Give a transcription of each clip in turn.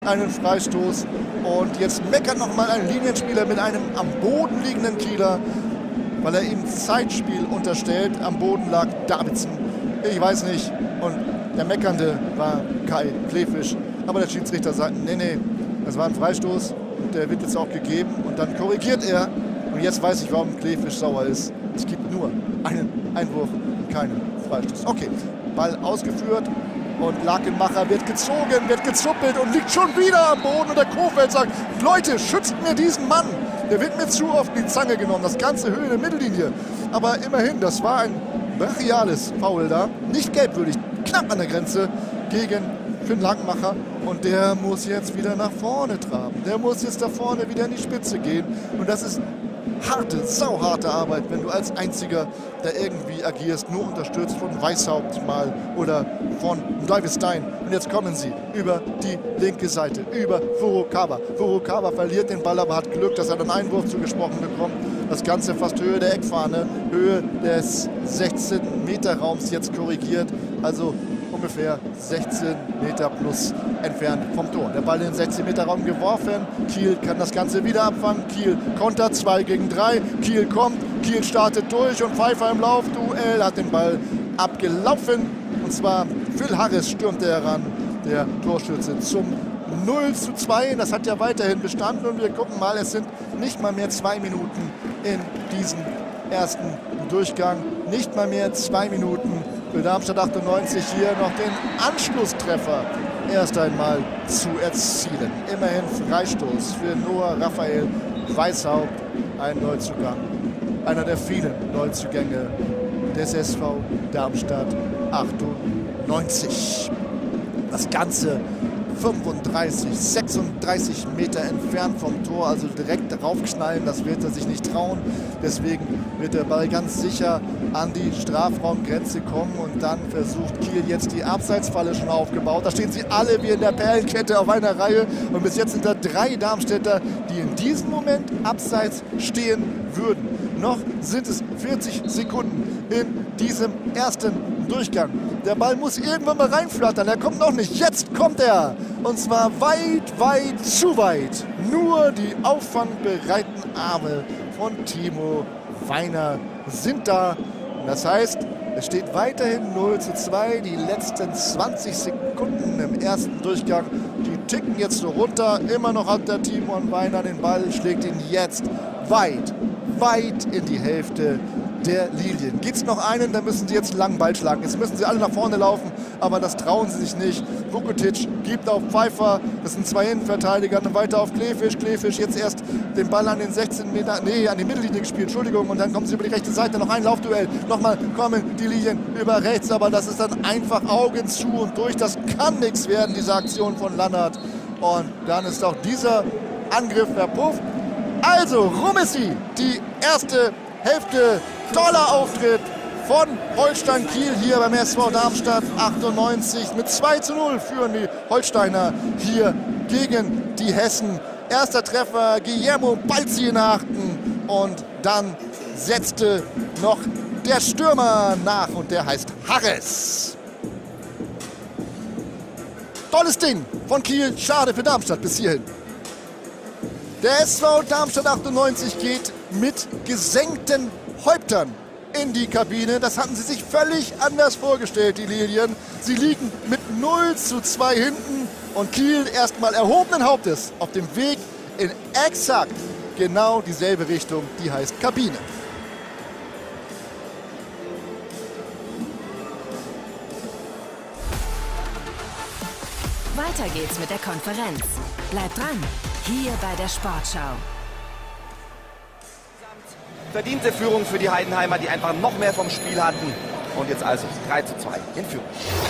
einen Freistoß. Und jetzt meckert nochmal ein Linienspieler mit einem am Boden liegenden Kieler, weil er ihm Zeitspiel unterstellt. Am Boden lag Davidson. Ich weiß nicht. Und der Meckernde war Kai Kleefisch. Aber der Schiedsrichter sagt, nee, das war ein Freistoß. Und der wird jetzt auch gegeben. Und dann korrigiert er. Und jetzt weiß ich, warum Kleefisch sauer ist. Es gibt nur einen Einwurf und keinen Freistoß. Okay, Ball ausgeführt. Und Lakenmacher wird gezogen, wird gezuppelt und liegt schon wieder am Boden. Und der Kofeld sagt, Leute, schützt mir diesen Mann. Der wird mir zu oft in die Zange genommen. Das ganze Höhe der Mittellinie. Aber immerhin, das war ein brachiales Foul da. Nicht gelbwürdig, knapp an der Grenze gegen Finn Lakenmacher. Und der muss jetzt wieder nach vorne traben. Der muss jetzt da vorne wieder in die Spitze gehen. Und das ist harte, sauharte Arbeit, wenn du als Einziger da irgendwie agierst, nur unterstützt von Weishaupt mal oder von Davis Stein. Und jetzt kommen sie über die linke Seite, über Furukawa. Furukawa verliert den Ball, aber hat Glück, dass er einen Einwurf zugesprochen bekommt. Das Ganze fast Höhe der Eckfahne, Höhe des 16-Meter-Raums jetzt korrigiert. Also ungefähr 16 Meter plus entfernt vom Tor. Der Ball in den 16-Meter-Raum geworfen. Kiel kann das Ganze wieder abfangen. Kiel kontert 2 gegen 3. Kiel kommt, Kiel startet durch und Pfeiffer im Laufduell hat den Ball abgelaufen. Und zwar Phil Harris stürmte heran, der Torschütze, zum 0:2. Das hat ja weiterhin bestanden und wir gucken mal, es sind nicht mal mehr 2 Minuten in diesem ersten Durchgang. Nicht mal mehr 2 Minuten. Für Darmstadt 98 hier noch den Anschlusstreffer erst einmal zu erzielen. Immerhin Freistoß für Noah Raphael Weishaupt, ein Neuzugang. Einer der vielen Neuzugänge des SV Darmstadt 98. Das Ganze 35, 36 Meter entfernt vom Tor, also direkt darauf knallen, das wird er sich nicht trauen. Deswegen wird der Ball ganz sicher an die Strafraumgrenze kommen und dann versucht Kiel jetzt die Abseitsfalle schon aufgebaut. Da stehen sie alle wie in der Perlenkette auf einer Reihe und bis jetzt sind da 3 Darmstädter, die in diesem Moment abseits stehen würden. Noch sind es 40 Sekunden in diesem ersten Durchgang. Der Ball muss irgendwann mal reinflattern. Er kommt noch nicht. Jetzt kommt er. Und zwar weit, weit, zu weit. Nur die auffangbereiten Arme von Timo Weiner sind da. Und das heißt, es steht weiterhin 0:2. Die letzten 20 Sekunden im ersten Durchgang, die ticken jetzt so runter. Immer noch hat der Timo Weiner den Ball, schlägt ihn jetzt weit, weit in die Hälfte der Lilien. Gibt es noch einen, dann müssen sie jetzt einen langen Ball schlagen. Jetzt müssen sie alle nach vorne laufen, aber das trauen sie sich nicht. Vukotic gibt auf Pfeiffer, das sind 2 Innenverteidiger, dann weiter auf Kleefisch. Kleefisch jetzt erst den Ball an den 16 Meter, an die Mittellinie gespielt, Entschuldigung, und dann kommen sie über die rechte Seite, noch ein Laufduell. Nochmal kommen die Linien über rechts, aber das ist dann einfach Augen zu und durch. Das kann nichts werden, diese Aktion von Lannert. Und dann ist auch dieser Angriff verpufft. Also, rum ist sie, die erste Hälfte. Toller Auftritt von Holstein Kiel hier beim SV Darmstadt 98. Mit 2:0 führen die Holsteiner hier gegen die Hessen. Erster Treffer Guillermo Balzi in Achten und dann setzte noch der Stürmer nach und der heißt Harris. Tolles Ding von Kiel, schade für Darmstadt bis hierhin. Der SV Darmstadt 98 geht mit gesenkten Häuptern in die Kabine. Das hatten sie sich völlig anders vorgestellt, die Lilien. Sie liegen mit 0:2 hinten und Kiel erstmal erhobenen Hauptes auf dem Weg in exakt genau dieselbe Richtung, die heißt Kabine. Weiter geht's mit der Konferenz. Bleibt dran, hier bei der Sportschau. Verdiente Führung für die Heidenheimer, die einfach noch mehr vom Spiel hatten. Und jetzt also 3:2 in Führung.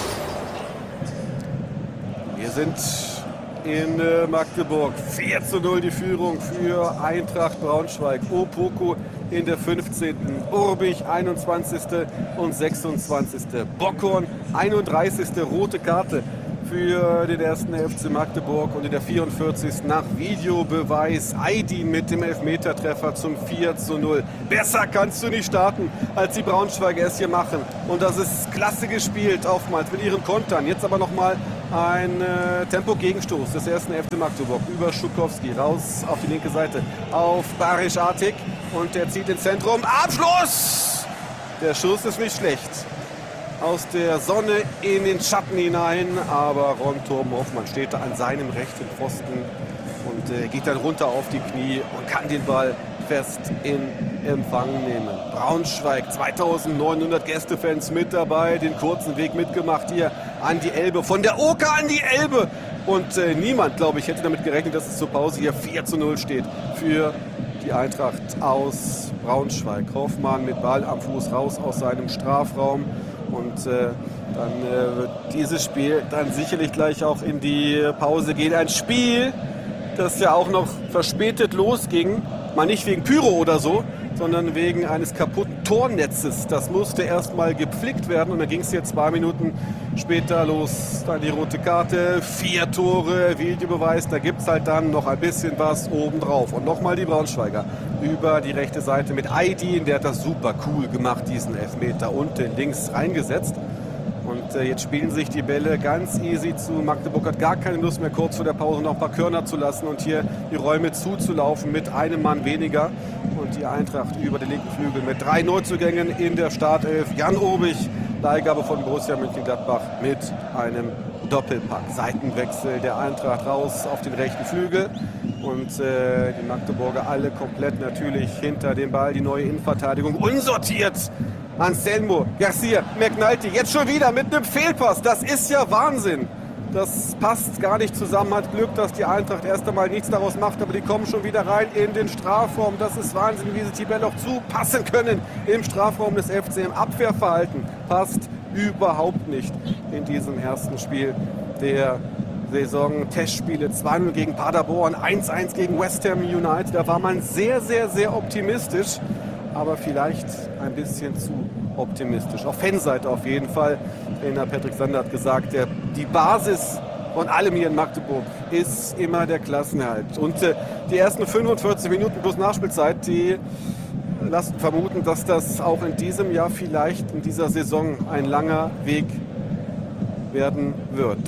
Wir sind in Magdeburg. 4:0 die Führung für Eintracht Braunschweig. Opoko in der 15. Urbich 21. und 26. Bockhorn 31. rote Karte für den ersten FC Magdeburg und in der 44. nach Videobeweis Aydin mit dem Elfmetertreffer zum 4:0. Besser kannst du nicht starten, als die Braunschweiger es hier machen. Und das ist klasse gespielt, oftmals mit ihren Kontern. Jetzt aber nochmal ein Tempo-Gegenstoß des ersten FC Magdeburg über Schukowski raus auf die linke Seite auf Barisch Artig und der zieht ins Zentrum. Abschluss! Der Schuss ist nicht schlecht. Aus der Sonne in den Schatten hinein, aber Ron Torben Hoffmann steht da an seinem rechten Pfosten und geht dann runter auf die Knie und kann den Ball fest in Empfang nehmen. Braunschweig, 2900 Gästefans mit dabei, den kurzen Weg mitgemacht hier an die Elbe, von der Oker an die Elbe. Und niemand, glaube ich, hätte damit gerechnet, dass es zur Pause hier 4:0 steht für die Eintracht aus Braunschweig. Hoffmann mit Ball am Fuß raus aus seinem Strafraum. Und dann wird dieses Spiel dann sicherlich gleich auch in die Pause gehen. Ein Spiel, das ja auch noch verspätet losging. Mal nicht wegen Pyro oder so, sondern wegen eines kaputten Tornetzes. Das musste erst mal gepflegt werden und dann ging es jetzt 2 Minuten später los. Dann die rote Karte, 4 Tore, Videobeweis. Da gibt es halt dann noch ein bisschen was obendrauf. Und nochmal die Braunschweiger über die rechte Seite mit Aydin. Der hat das super cool gemacht, diesen Elfmeter unten links reingesetzt. Und jetzt spielen sich die Bälle ganz easy zu. Magdeburg hat gar keine Lust mehr, kurz vor der Pause noch ein paar Körner zu lassen und hier die Räume zuzulaufen mit einem Mann weniger. Und die Eintracht über den linken Flügel mit 3 Neuzugängen in der Startelf. Jan Urbich, Leihgabe von Borussia Mönchengladbach mit einem Doppelpack. Seitenwechsel der Eintracht raus auf den rechten Flügel. Und die Magdeburger alle komplett natürlich hinter dem Ball. Die neue Innenverteidigung unsortiert. Anselmo, Garcia, McNulty, jetzt schon wieder mit einem Fehlpass. Das ist ja Wahnsinn. Das passt gar nicht zusammen. Hat Glück, dass die Eintracht erst einmal nichts daraus macht, aber die kommen schon wieder rein in den Strafraum. Das ist Wahnsinn, wie sie die Bälle auch zupassen können im Strafraum des FC. Im Abwehrverhalten passt überhaupt nicht in diesem ersten Spiel der Saison. Testspiele 2:0 gegen Paderborn, 1:1 gegen West Ham United. Da war man sehr, sehr, sehr optimistisch. Aber vielleicht ein bisschen zu optimistisch. Auf Fanseite auf jeden Fall. Trainer Patrick Sander hat gesagt, die Basis von allem hier in Magdeburg ist immer der Klassenerhalt. Und die ersten 45 Minuten plus Nachspielzeit, die lassen vermuten, dass das auch in diesem Jahr vielleicht in dieser Saison ein langer Weg werden wird.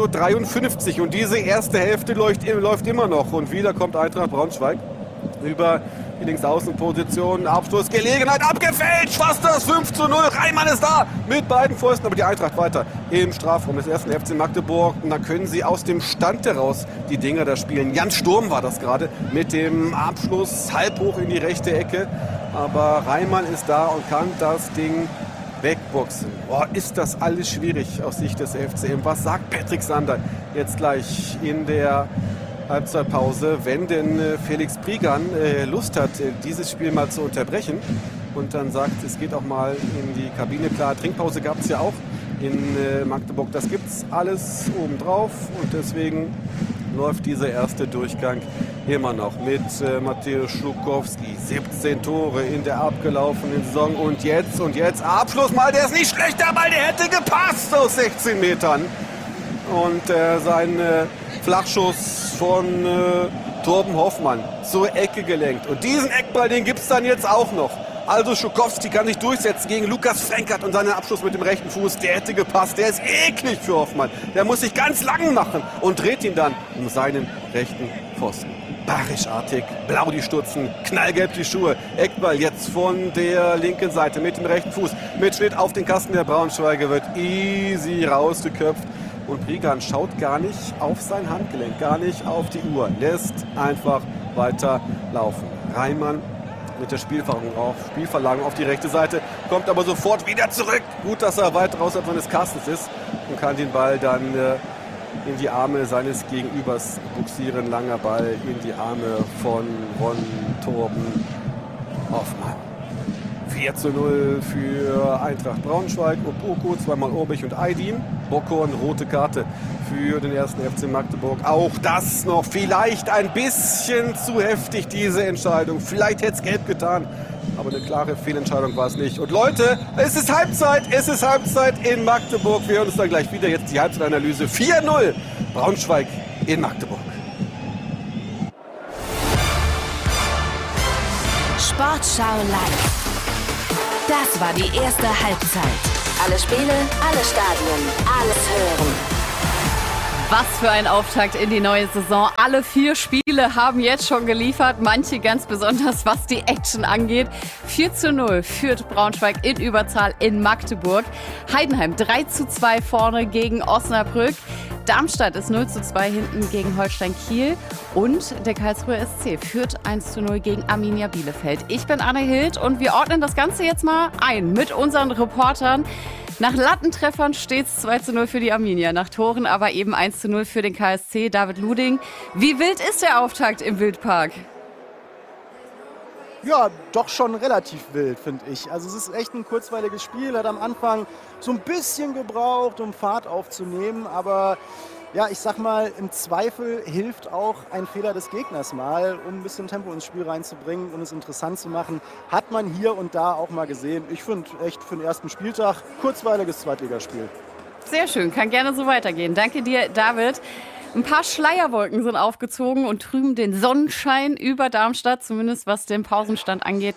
13:53 Uhr und diese erste Hälfte läuft immer noch. Und wieder kommt Eintracht Braunschweig über die Linksaußenposition, Abschlussgelegenheit abgefälscht, fast das 5:0, Reimann ist da mit beiden Pfosten, aber die Eintracht weiter im Strafraum des ersten FC Magdeburg und dann können sie aus dem Stand heraus die Dinger da spielen. Jan Sturm war das gerade mit dem Abschluss halb hoch in die rechte Ecke, aber Reimann ist da und kann das Ding wegboxen. Boah, ist das alles schwierig aus Sicht des FCM. Was sagt Patrick Sander jetzt gleich in der Halbzeitpause, wenn denn Felix Prigan Lust hat, dieses Spiel mal zu unterbrechen und dann sagt, es geht auch mal in die Kabine. Klar, Trinkpause gab es ja auch in Magdeburg. Das gibt es alles obendrauf und deswegen läuft dieser erste Durchgang immer noch mit Mateusz Schukowski. 17 Tore in der abgelaufenen Saison und jetzt Abschluss mal, der ist nicht schlecht, der Ball, der hätte gepasst aus 16 Metern. Und sein Flachschuss von Torben Hoffmann zur Ecke gelenkt. Und diesen Eckball, den gibt es dann jetzt auch noch. Also Schukowski kann sich durchsetzen gegen Lukas Frenkert und seinen Abschluss mit dem rechten Fuß. Der hätte gepasst. Der ist eklig für Hoffmann. Der muss sich ganz lang machen und dreht ihn dann um seinen rechten Pfosten. Barisch-artig, blau die Stutzen, knallgelb die Schuhe. Eckball jetzt von der linken Seite mit dem rechten Fuß. Mit Schnitt auf den Kasten der Braunschweiger wird easy rausgeköpft. Und Prigan schaut gar nicht auf sein Handgelenk, gar nicht auf die Uhr. Lässt einfach weiter laufen. Reimann mit der Spielverlagerung auf die rechte Seite, kommt aber sofort wieder zurück. Gut, dass er weit raus seines Kastens ist und kann den Ball dann in die Arme seines Gegenübers buxieren. Langer Ball in die Arme von Ron Torben Hoffmann. 4:0 für Eintracht Braunschweig. Opoku, zweimal Urbich und Aydin. Bockhorn, rote Karte für den ersten FC Magdeburg. Auch das noch vielleicht ein bisschen zu heftig, diese Entscheidung. Vielleicht hätte es gelb getan, aber eine klare Fehlentscheidung war es nicht. Und Leute, es ist Halbzeit in Magdeburg. Wir hören uns dann gleich wieder. Jetzt die Halbzeitanalyse. 4:0 Braunschweig in Magdeburg. Sportschau live. Das war die erste Halbzeit. Alle Spiele, alle Stadien, alles hören. Was für ein Auftakt in die neue Saison. Alle 4 Spiele haben jetzt schon geliefert, manche ganz besonders, was die Action angeht. 4:0 führt Braunschweig in Überzahl in Magdeburg. Heidenheim 3:2 vorne gegen Osnabrück. Darmstadt ist 0:2 hinten gegen Holstein Kiel. Und der Karlsruher SC führt 1:0 gegen Arminia Bielefeld. Ich bin Anne Hild und wir ordnen das Ganze jetzt mal ein mit unseren Reportern. Nach Lattentreffern steht es 2:0 für die Arminia, nach Toren aber eben 1:0 für den KSC. David Luding, wie wild ist der Auftakt im Wildpark? Ja, doch schon relativ wild, finde ich. Also es ist echt ein kurzweiliges Spiel, hat am Anfang so ein bisschen gebraucht, um Fahrt aufzunehmen, aber ja, ich sag mal, im Zweifel hilft auch ein Fehler des Gegners mal, um ein bisschen Tempo ins Spiel reinzubringen und es interessant zu machen. Hat man hier und da auch mal gesehen. Ich finde echt für den ersten Spieltag kurzweiliges Zweitligaspiel. Sehr schön, kann gerne so weitergehen. Danke dir, David. Ein paar Schleierwolken sind aufgezogen und trüben den Sonnenschein über Darmstadt, zumindest was den Pausenstand angeht.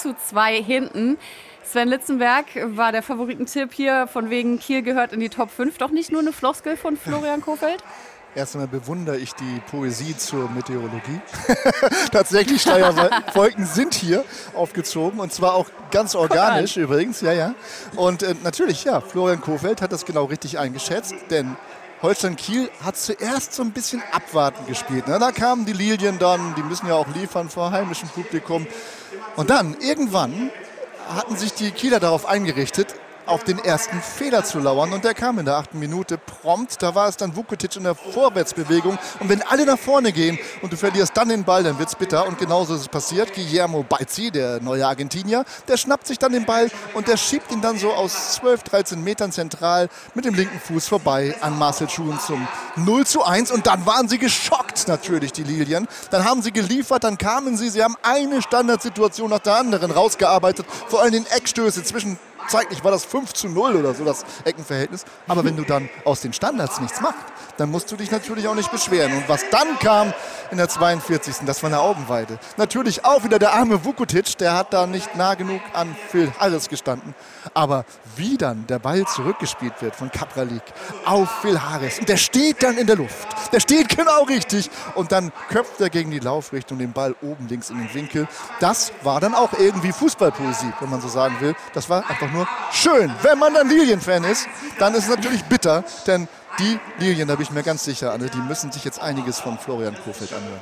0:2 hinten. Sven Litzenberg war der Favoritentipp hier, von wegen Kiel gehört in die Top 5. Doch nicht nur eine Floskel von Florian Kohfeldt? Erst einmal bewundere ich die Poesie zur Meteorologie. Tatsächlich, Schleierwolken sind hier aufgezogen und zwar auch ganz organisch übrigens. Ja. Und natürlich, ja, Florian Kohfeldt hat das genau richtig eingeschätzt, denn Holstein Kiel hat zuerst so ein bisschen abwarten gespielt. Ne? Da kamen die Lilien dann, die müssen ja auch liefern vor heimischem Publikum. Und dann, irgendwann, hatten sich die Kieler darauf eingerichtet, auf den ersten Fehler zu lauern. Und der kam in der 8. Minute prompt. Da war es dann Vukotic in der Vorwärtsbewegung. Und wenn alle nach vorne gehen und du verlierst dann den Ball, dann wird es bitter. Und genauso ist es passiert. Guillermo Baizzi, der neue Argentinier, der schnappt sich dann den Ball und der schiebt ihn dann so aus 12, 13 Metern zentral mit dem linken Fuß vorbei an Marcel Schuhen zum 0:1. Und dann waren sie geschockt natürlich, die Lilien. Dann haben sie geliefert, dann kamen sie haben eine Standardsituation nach der anderen rausgearbeitet. Vor allem den Eckstöße zeitlich war das 5:0 oder so, das Eckenverhältnis. Aber wenn du dann aus den Standards nichts machst, dann musst du dich natürlich auch nicht beschweren. Und was dann kam in der 42., das war eine Augenweide. Natürlich auch wieder der arme Vukotic, der hat da nicht nah genug an Phil Harris gestanden. Aber wie dann der Ball zurückgespielt wird von Kapralik auf Phil Harris. Und der steht dann in der Luft. Der steht genau richtig. Und dann köpft er gegen die Laufrichtung den Ball oben links in den Winkel. Das war dann auch irgendwie Fußballpoesie, wenn man so sagen will. Das war einfach nur schön. Wenn man dann Lilien-Fan ist, dann ist es natürlich bitter, denn die Lilien, da bin ich mir ganz sicher, Anne, die müssen sich jetzt einiges von Florian Kohfeldt anhören.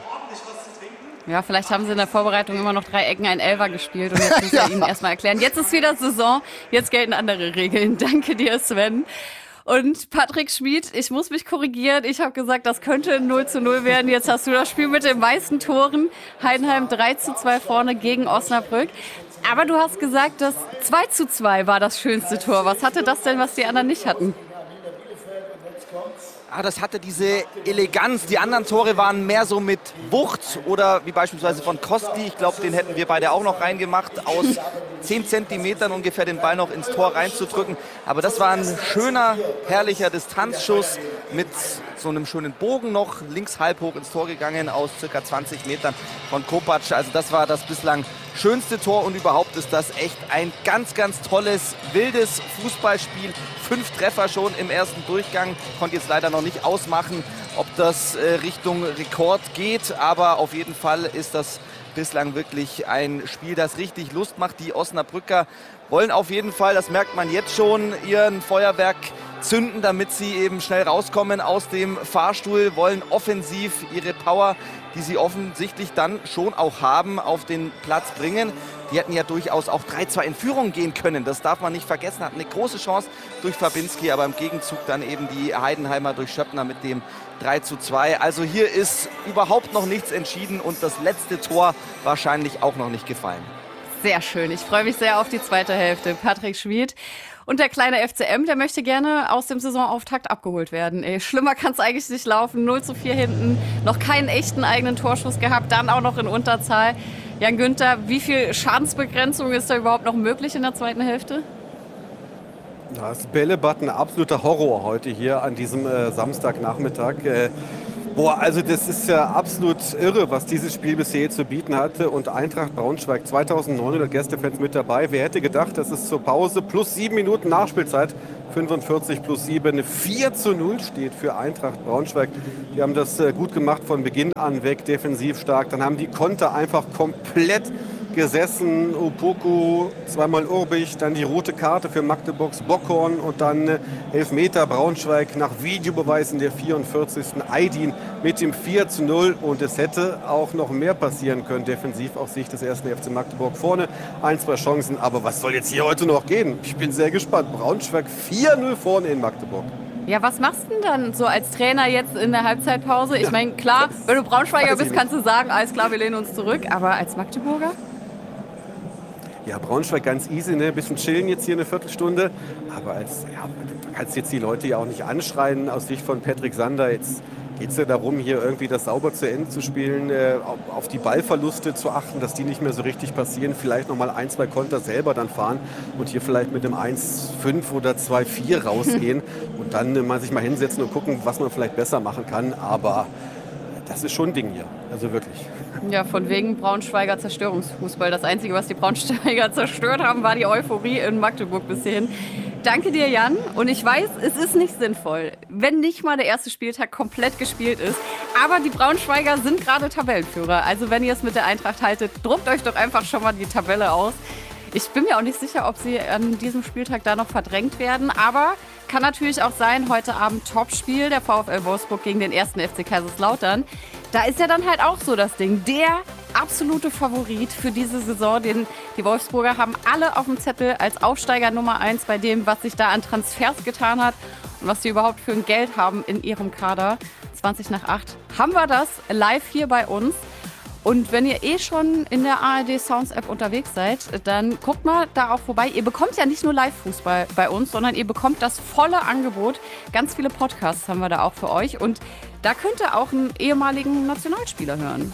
Ja, vielleicht haben sie in der Vorbereitung immer noch 3 Ecken, ein Elfer gespielt und jetzt muss er ihnen erstmal erklären. Jetzt ist wieder Saison, jetzt gelten andere Regeln. Danke dir, Sven. Und Patrick Schmid, ich muss mich korrigieren. Ich habe gesagt, das könnte 0:0 werden. Jetzt hast du das Spiel mit den meisten Toren. Heidenheim 3:2 vorne gegen Osnabrück. Aber du hast gesagt, das 2:2 war das schönste Tor. Was hatte das denn, was die anderen nicht hatten? Das hatte diese Eleganz. Die anderen Tore waren mehr so mit Wucht oder wie beispielsweise von Kosti. Ich glaube, den hätten wir beide auch noch reingemacht. Aus 10 Zentimetern ungefähr den Ball noch ins Tor reinzudrücken. Aber das war ein schöner, herrlicher Distanzschuss mit so einem schönen Bogen noch. Links halb hoch ins Tor gegangen aus circa 20 Metern von Kopac. Also das war das bislang schönste Tor und überhaupt ist das echt ein ganz, ganz tolles, wildes Fußballspiel. 5 Treffer schon im ersten Durchgang. Konnte jetzt leider noch nicht ausmachen, ob das Richtung Rekord geht. Aber auf jeden Fall ist das bislang wirklich ein Spiel, das richtig Lust macht. Die Osnabrücker wollen auf jeden Fall, das merkt man jetzt schon, ihren Feuerwerk zünden, damit sie eben schnell rauskommen aus dem Fahrstuhl, wollen offensiv ihre Power, die sie offensichtlich dann schon auch haben, auf den Platz bringen. Die hätten ja durchaus auch 3:2 in Führung gehen können. Das darf man nicht vergessen. Hatten eine große Chance durch Fabinski, aber im Gegenzug dann eben die Heidenheimer durch Schöppner mit dem 3:2. Also hier ist überhaupt noch nichts entschieden und das letzte Tor wahrscheinlich auch noch nicht gefallen. Sehr schön. Ich freue mich sehr auf die zweite Hälfte. Patrick Schmid. Und der kleine FCM, der möchte gerne aus dem Saisonauftakt abgeholt werden. Schlimmer kann es eigentlich nicht laufen. 0:4 hinten, noch keinen echten eigenen Torschuss gehabt, dann auch noch in Unterzahl. Jan Günther, wie viel Schadensbegrenzung ist da überhaupt noch möglich in der zweiten Hälfte? Das Bällebad ein absoluter Horror heute hier an diesem Samstagnachmittag. Boah, also das ist ja absolut irre, was dieses Spiel bisher zu bieten hatte. Und Eintracht Braunschweig, 2900 Gästefans mit dabei. Wer hätte gedacht, dass es zur Pause plus 7 Minuten Nachspielzeit, 45 plus 7, 4:0 steht für Eintracht Braunschweig. Die haben das gut gemacht von Beginn an weg, defensiv stark. Dann haben die Konter einfach komplett gesessen. Opoku, zweimal Urbich, dann die rote Karte für Magdeburgs Bockhorn und dann Elfmeter Braunschweig nach Videobeweis in der 44. Aydin mit dem 4:0 und es hätte auch noch mehr passieren können, defensiv aus Sicht des 1. FC Magdeburg vorne. 1, 2 Chancen, aber was soll jetzt hier heute noch gehen? Ich bin sehr gespannt. Braunschweig 4:0 vorne in Magdeburg. Ja, was machst du denn dann so als Trainer jetzt in der Halbzeitpause? Ich meine, klar, wenn du Braunschweiger bist, kannst du sagen, alles klar, wir lehnen uns zurück, aber als Magdeburger? Ja, Braunschweig ganz easy, ne? Ein bisschen chillen jetzt hier eine Viertelstunde. Aber du kannst jetzt die Leute ja auch nicht anschreien aus Sicht von Patrick Sander. Jetzt geht es ja darum, hier irgendwie das sauber zu Ende zu spielen, auf die Ballverluste zu achten, dass die nicht mehr so richtig passieren. Vielleicht nochmal 1, 2 Konter selber dann fahren und hier vielleicht mit dem 1:5 oder 2:4 rausgehen und dann sich mal hinsetzen und gucken, was man vielleicht besser machen kann. Aber das ist schon ein Ding hier, also wirklich. Ja, von wegen Braunschweiger Zerstörungsfußball. Das Einzige, was die Braunschweiger zerstört haben, war die Euphorie in Magdeburg bis hierhin. Danke dir, Jan. Und ich weiß, es ist nicht sinnvoll, wenn nicht mal der erste Spieltag komplett gespielt ist. Aber die Braunschweiger sind gerade Tabellenführer. Also wenn ihr es mit der Eintracht haltet, druckt euch doch einfach schon mal die Tabelle aus. Ich bin mir auch nicht sicher, ob sie an diesem Spieltag da noch verdrängt werden. Aber kann natürlich auch sein, heute Abend Topspiel, der VfL Wolfsburg gegen den 1. FC Kaiserslautern. Da ist ja dann halt auch so das Ding. Der absolute Favorit für diese Saison, den die Wolfsburger haben alle auf dem Zettel als Aufsteiger Nummer 1 bei dem, was sich da an Transfers getan hat und was sie überhaupt für ein Geld haben in ihrem Kader. 20:08 haben wir das live hier bei uns. Und wenn ihr schon in der ARD Sounds App unterwegs seid, dann guckt mal da auch vorbei. Ihr bekommt ja nicht nur Live-Fußball bei uns, sondern ihr bekommt das volle Angebot. Ganz viele Podcasts haben wir da auch für euch. Und da könnt ihr auch einen ehemaligen Nationalspieler hören.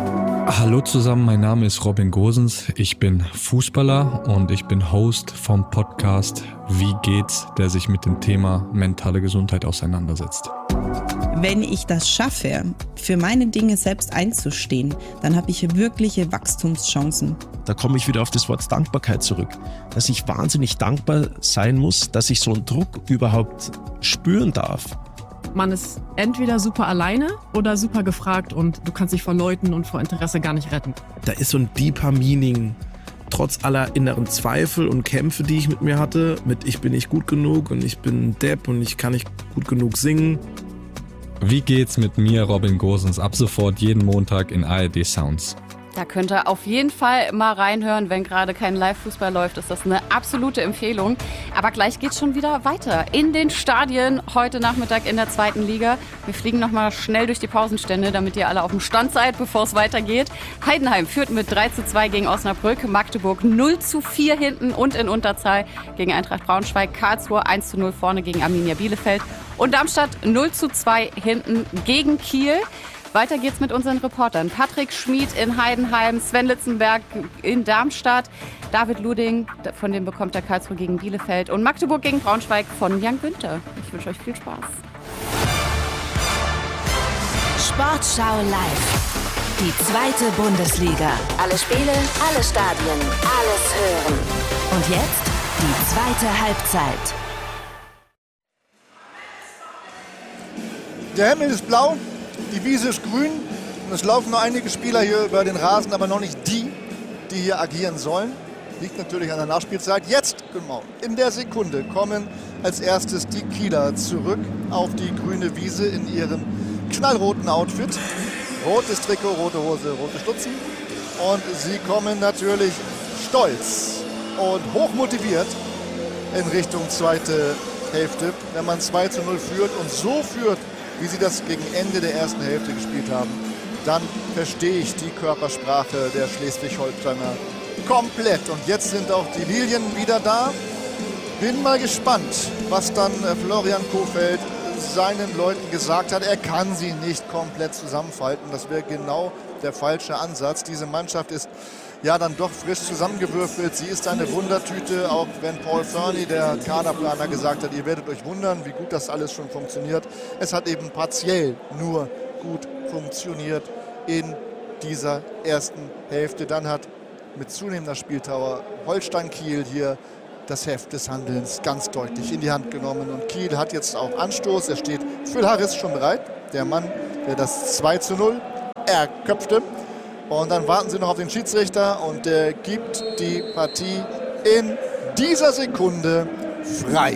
Hallo zusammen, mein Name ist Robin Gosens. Ich bin Fußballer und ich bin Host vom Podcast Wie geht's?, der sich mit dem Thema mentale Gesundheit auseinandersetzt. Wenn ich das schaffe, für meine Dinge selbst einzustehen, dann habe ich wirkliche Wachstumschancen. Da komme ich wieder auf das Wort Dankbarkeit zurück. Dass ich wahnsinnig dankbar sein muss, dass ich so einen Druck überhaupt spüren darf. Man ist entweder super alleine oder super gefragt und du kannst dich vor Leuten und vor Interesse gar nicht retten. Da ist so ein deeper Meaning, trotz aller inneren Zweifel und Kämpfe, die ich mit mir hatte, mit ich bin nicht gut genug und ich bin ein Depp und ich kann nicht gut genug singen. Wie geht's mit mir, Robin Gosens, ab sofort jeden Montag in ARD Sounds. Da könnt ihr auf jeden Fall mal reinhören, wenn gerade kein Live-Fußball läuft, ist das eine absolute Empfehlung. Aber gleich geht's schon wieder weiter in den Stadien heute Nachmittag in der 2. Liga. Wir fliegen nochmal schnell durch die Pausenstände, damit ihr alle auf dem Stand seid, bevor es weitergeht. Heidenheim führt mit 3:2 gegen Osnabrück, Magdeburg 0:4 hinten und in Unterzahl gegen Eintracht Braunschweig, Karlsruhe 1:0 vorne gegen Arminia Bielefeld und Darmstadt 0:2 hinten gegen Kiel. Weiter geht's mit unseren Reportern. Patrick Schmid in Heidenheim, Sven Litzenberg in Darmstadt, David Luding, von dem bekommt der Karlsruhe gegen Bielefeld und Magdeburg gegen Braunschweig von Jan Günther. Ich wünsche euch viel Spaß. Sportschau live. Die 2. Bundesliga. Alle Spiele, alle Stadien, alles hören. Und jetzt die 2. Halbzeit. Der Himmel ist blau. Die Wiese ist grün und es laufen nur einige Spieler hier über den Rasen, aber noch nicht die hier agieren sollen. Liegt natürlich an der Nachspielzeit. Jetzt, genau, in der Sekunde kommen als erstes die Kieler zurück auf die grüne Wiese in ihrem knallroten Outfit. Rotes Trikot, rote Hose, rote Stutzen. Und sie kommen natürlich stolz und hochmotiviert in Richtung zweite Hälfte. Wenn man 2:0 führt und so führt, wie sie das gegen Ende der ersten Hälfte gespielt haben, dann verstehe ich die Körpersprache der Schleswig-Holsteiner komplett. Und jetzt sind auch die Lilien wieder da. Bin mal gespannt, was dann Florian Kohfeldt seinen Leuten gesagt hat. Er kann sie nicht komplett zusammenfalten. Das wäre genau der falsche Ansatz. Diese Mannschaft ist ja dann doch frisch zusammengewürfelt. Sie ist eine Wundertüte, auch wenn Paul Fernie, der Kaderplaner, gesagt hat, ihr werdet euch wundern, wie gut das alles schon funktioniert. Es hat eben partiell nur gut funktioniert in dieser ersten Hälfte. Dann hat mit zunehmender Spieldauer Holstein Kiel hier das Heft des Handelns ganz deutlich in die Hand genommen. Und Kiel hat jetzt auch Anstoß. Es steht Phil Harris schon bereit. Der Mann, der das 2:0 erköpfte. Und dann warten sie noch auf den Schiedsrichter und der gibt die Partie in dieser Sekunde frei.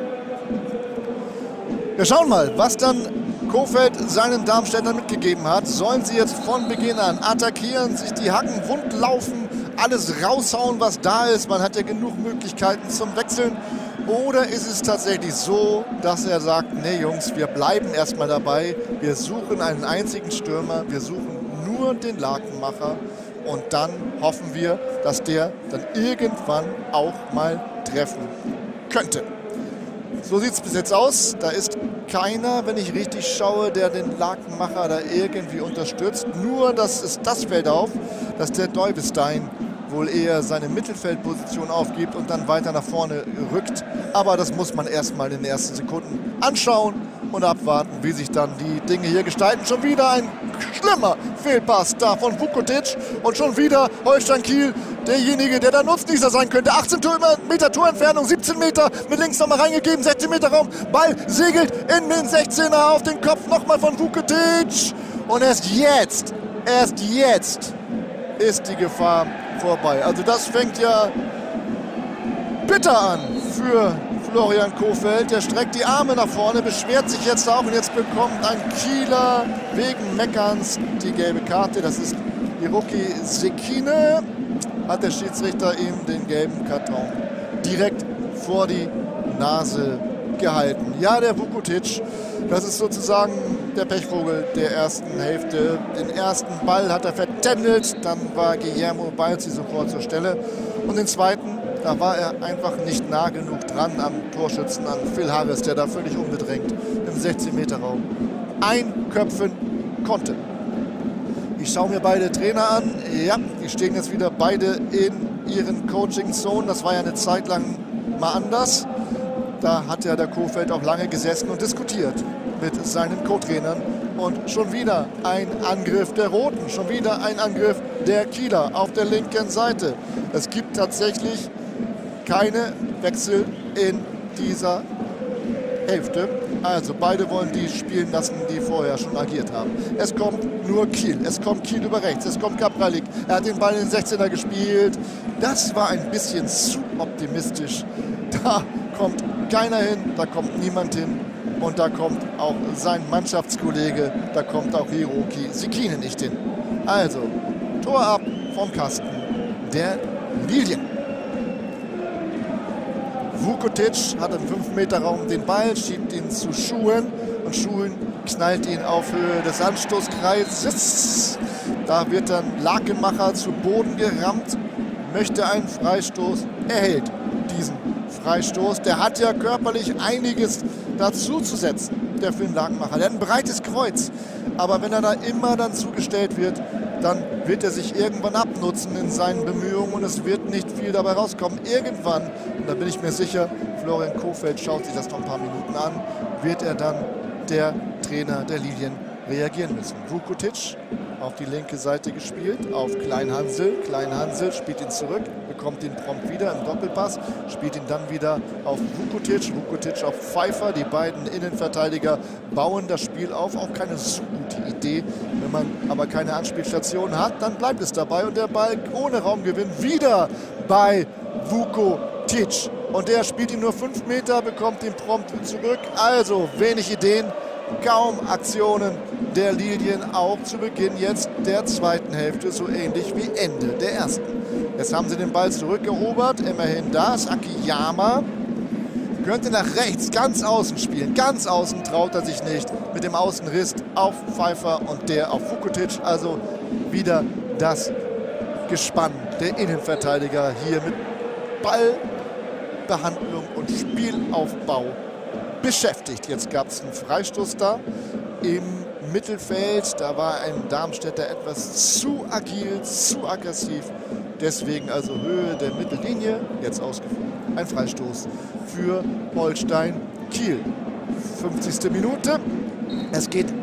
Wir schauen mal, was dann Kohfeldt seinen Darmstädtern mitgegeben hat. Sollen sie jetzt von Beginn an attackieren, sich die Hacken wund laufen, alles raushauen, was da ist? Man hat ja genug Möglichkeiten zum Wechseln. Oder ist es tatsächlich so, dass er sagt, nee Jungs, wir bleiben erstmal dabei. Wir suchen einen einzigen Stürmer, wir suchen nur den Lakenmacher. Und dann hoffen wir, dass der dann irgendwann auch mal treffen könnte. So sieht es bis jetzt aus. Da ist keiner, wenn ich richtig schaue, der den Lakenmacher da irgendwie unterstützt. Nur, das fällt auf, dass der Deubestein wohl eher seine Mittelfeldposition aufgibt und dann weiter nach vorne rückt. Aber das muss man erstmal in den ersten Sekunden anschauen und abwarten, wie sich dann die Dinge hier gestalten. Schon wieder ein schlimmer Fehlpass da von Vukotic und schon wieder Holstein Kiel, derjenige, der der Nutznießer sein könnte. 18 Meter Torentfernung, 17 Meter mit links nochmal reingegeben, 16 Meter Raum, Ball segelt in den 16er auf den Kopf nochmal von Vukotic und erst jetzt ist die Gefahr vorbei. Also das fängt ja bitter an für Florian Kohfeldt. Der streckt die Arme nach vorne, beschwert sich jetzt auch und jetzt bekommt ein Kieler wegen Meckerns die gelbe Karte. Das ist Hiroki Sekine. Hat der Schiedsrichter ihm den gelben Karton direkt vor die Nase gehalten. Ja, der Vukotic, das ist sozusagen der Pechvogel der ersten Hälfte. Den ersten Ball hat er vertändelt, dann war Guillermo Balzi sofort zur Stelle. Und den zweiten, da war er einfach nicht nah genug dran am Torschützen, an Phil Harris, der da völlig unbedrängt im 16-Meter-Raum einköpfen konnte. Ich schaue mir beide Trainer an. Ja, die stehen jetzt wieder beide in ihren Coaching-Zonen. Das war ja eine Zeit lang mal anders. Da hat ja der Kohfeldt auch lange gesessen und diskutiert mit seinen Co-Trainern. Und schon wieder ein Angriff der Roten, schon wieder ein Angriff der Kieler auf der linken Seite. Es gibt tatsächlich keine Wechsel in dieser Hälfte. Also beide wollen die spielen lassen, die vorher schon agiert haben. Es kommt nur Kiel. Es kommt Kiel über rechts. Es kommt Kapralik. Er hat den Ball in den 16er gespielt. Das war ein bisschen zu optimistisch. Da kommt keiner hin, da kommt niemand hin. Und da kommt auch sein Mannschaftskollege, da kommt auch Hiroki Sekine nicht hin. Also, Tor ab vom Kasten der Lilien. Vukotic hat im 5-Meter-Raum den Ball, schiebt ihn zu Schuhen und Schuhen knallt ihn auf Höhe des Anstoßkreises. Da wird dann Lakenmacher zu Boden gerammt, möchte einen Freistoß, erhält diesen Freistoß. Der hat ja körperlich einiges dazu zu setzen, der Finn Lakenmacher. Der hat ein breites Kreuz, aber wenn er da immer dann zugestellt wird, dann wird er sich irgendwann abnutzen in seinen Bemühungen und es wird nicht viel dabei rauskommen. Irgendwann, und da bin ich mir sicher, Florian Kohfeldt schaut sich das noch ein paar Minuten an, wird er dann, der Trainer der Lilien, reagieren müssen. Vukotic auf die linke Seite gespielt, auf Klein Hansel. Klein Hansel spielt ihn zurück, bekommt ihn prompt wieder im Doppelpass, spielt ihn dann wieder auf Vukotic. Vukotic auf Pfeiffer. Die beiden Innenverteidiger bauen das Spiel auf. Auch keine so gute Idee. Wenn man aber keine Anspielstation hat, dann bleibt es dabei. Und der Ball ohne Raumgewinn wieder bei Vukotic. Und der spielt ihn nur 5 Meter, bekommt ihn prompt zurück. Also wenig Ideen. Kaum Aktionen der Lilien, auch zu Beginn jetzt der zweiten Hälfte, so ähnlich wie Ende der ersten. Jetzt haben sie den Ball zurückerobert, immerhin das. Akiyama könnte nach rechts, ganz außen spielen. Ganz außen traut er sich nicht. Mit dem Außenriss auf Pfeiffer und der auf Vukotic. Also wieder das Gespann der Innenverteidiger hier mit Ballbehandlung und Spielaufbau beschäftigt. Jetzt gab es einen Freistoß da im Mittelfeld. Da war ein Darmstädter etwas zu agil, zu aggressiv. Deswegen also Höhe der Mittellinie. Jetzt ausgeführt. Ein Freistoß für Holstein Kiel. 50. Minute. Es geht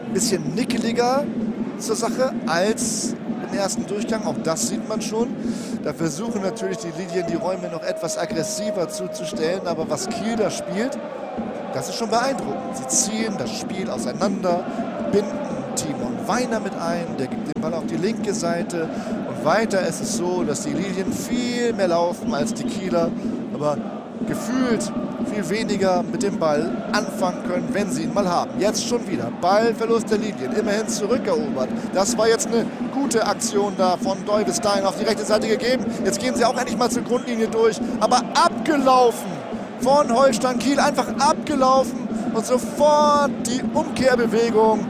ein bisschen nickeliger zur Sache als im ersten Durchgang. Auch das sieht man schon. Da versuchen natürlich die Lilien die Räume noch etwas aggressiver zuzustellen. Aber was Kiel da spielt, das ist schon beeindruckend. Sie ziehen das Spiel auseinander, binden Timon Weiner mit ein. Der gibt den Ball auf die linke Seite. Und weiter ist es so, dass die Lilien viel mehr laufen als die Kieler. Aber gefühlt viel weniger mit dem Ball anfangen können, wenn sie ihn mal haben. Jetzt schon wieder Ballverlust der Lilien, immerhin zurückerobert. Das war jetzt eine gute Aktion da von Deuwestein auf die rechte Seite gegeben. Jetzt gehen sie auch endlich mal zur Grundlinie durch, aber abgelaufen von Holstein Kiel, einfach abgelaufen und sofort die Umkehrbewegung,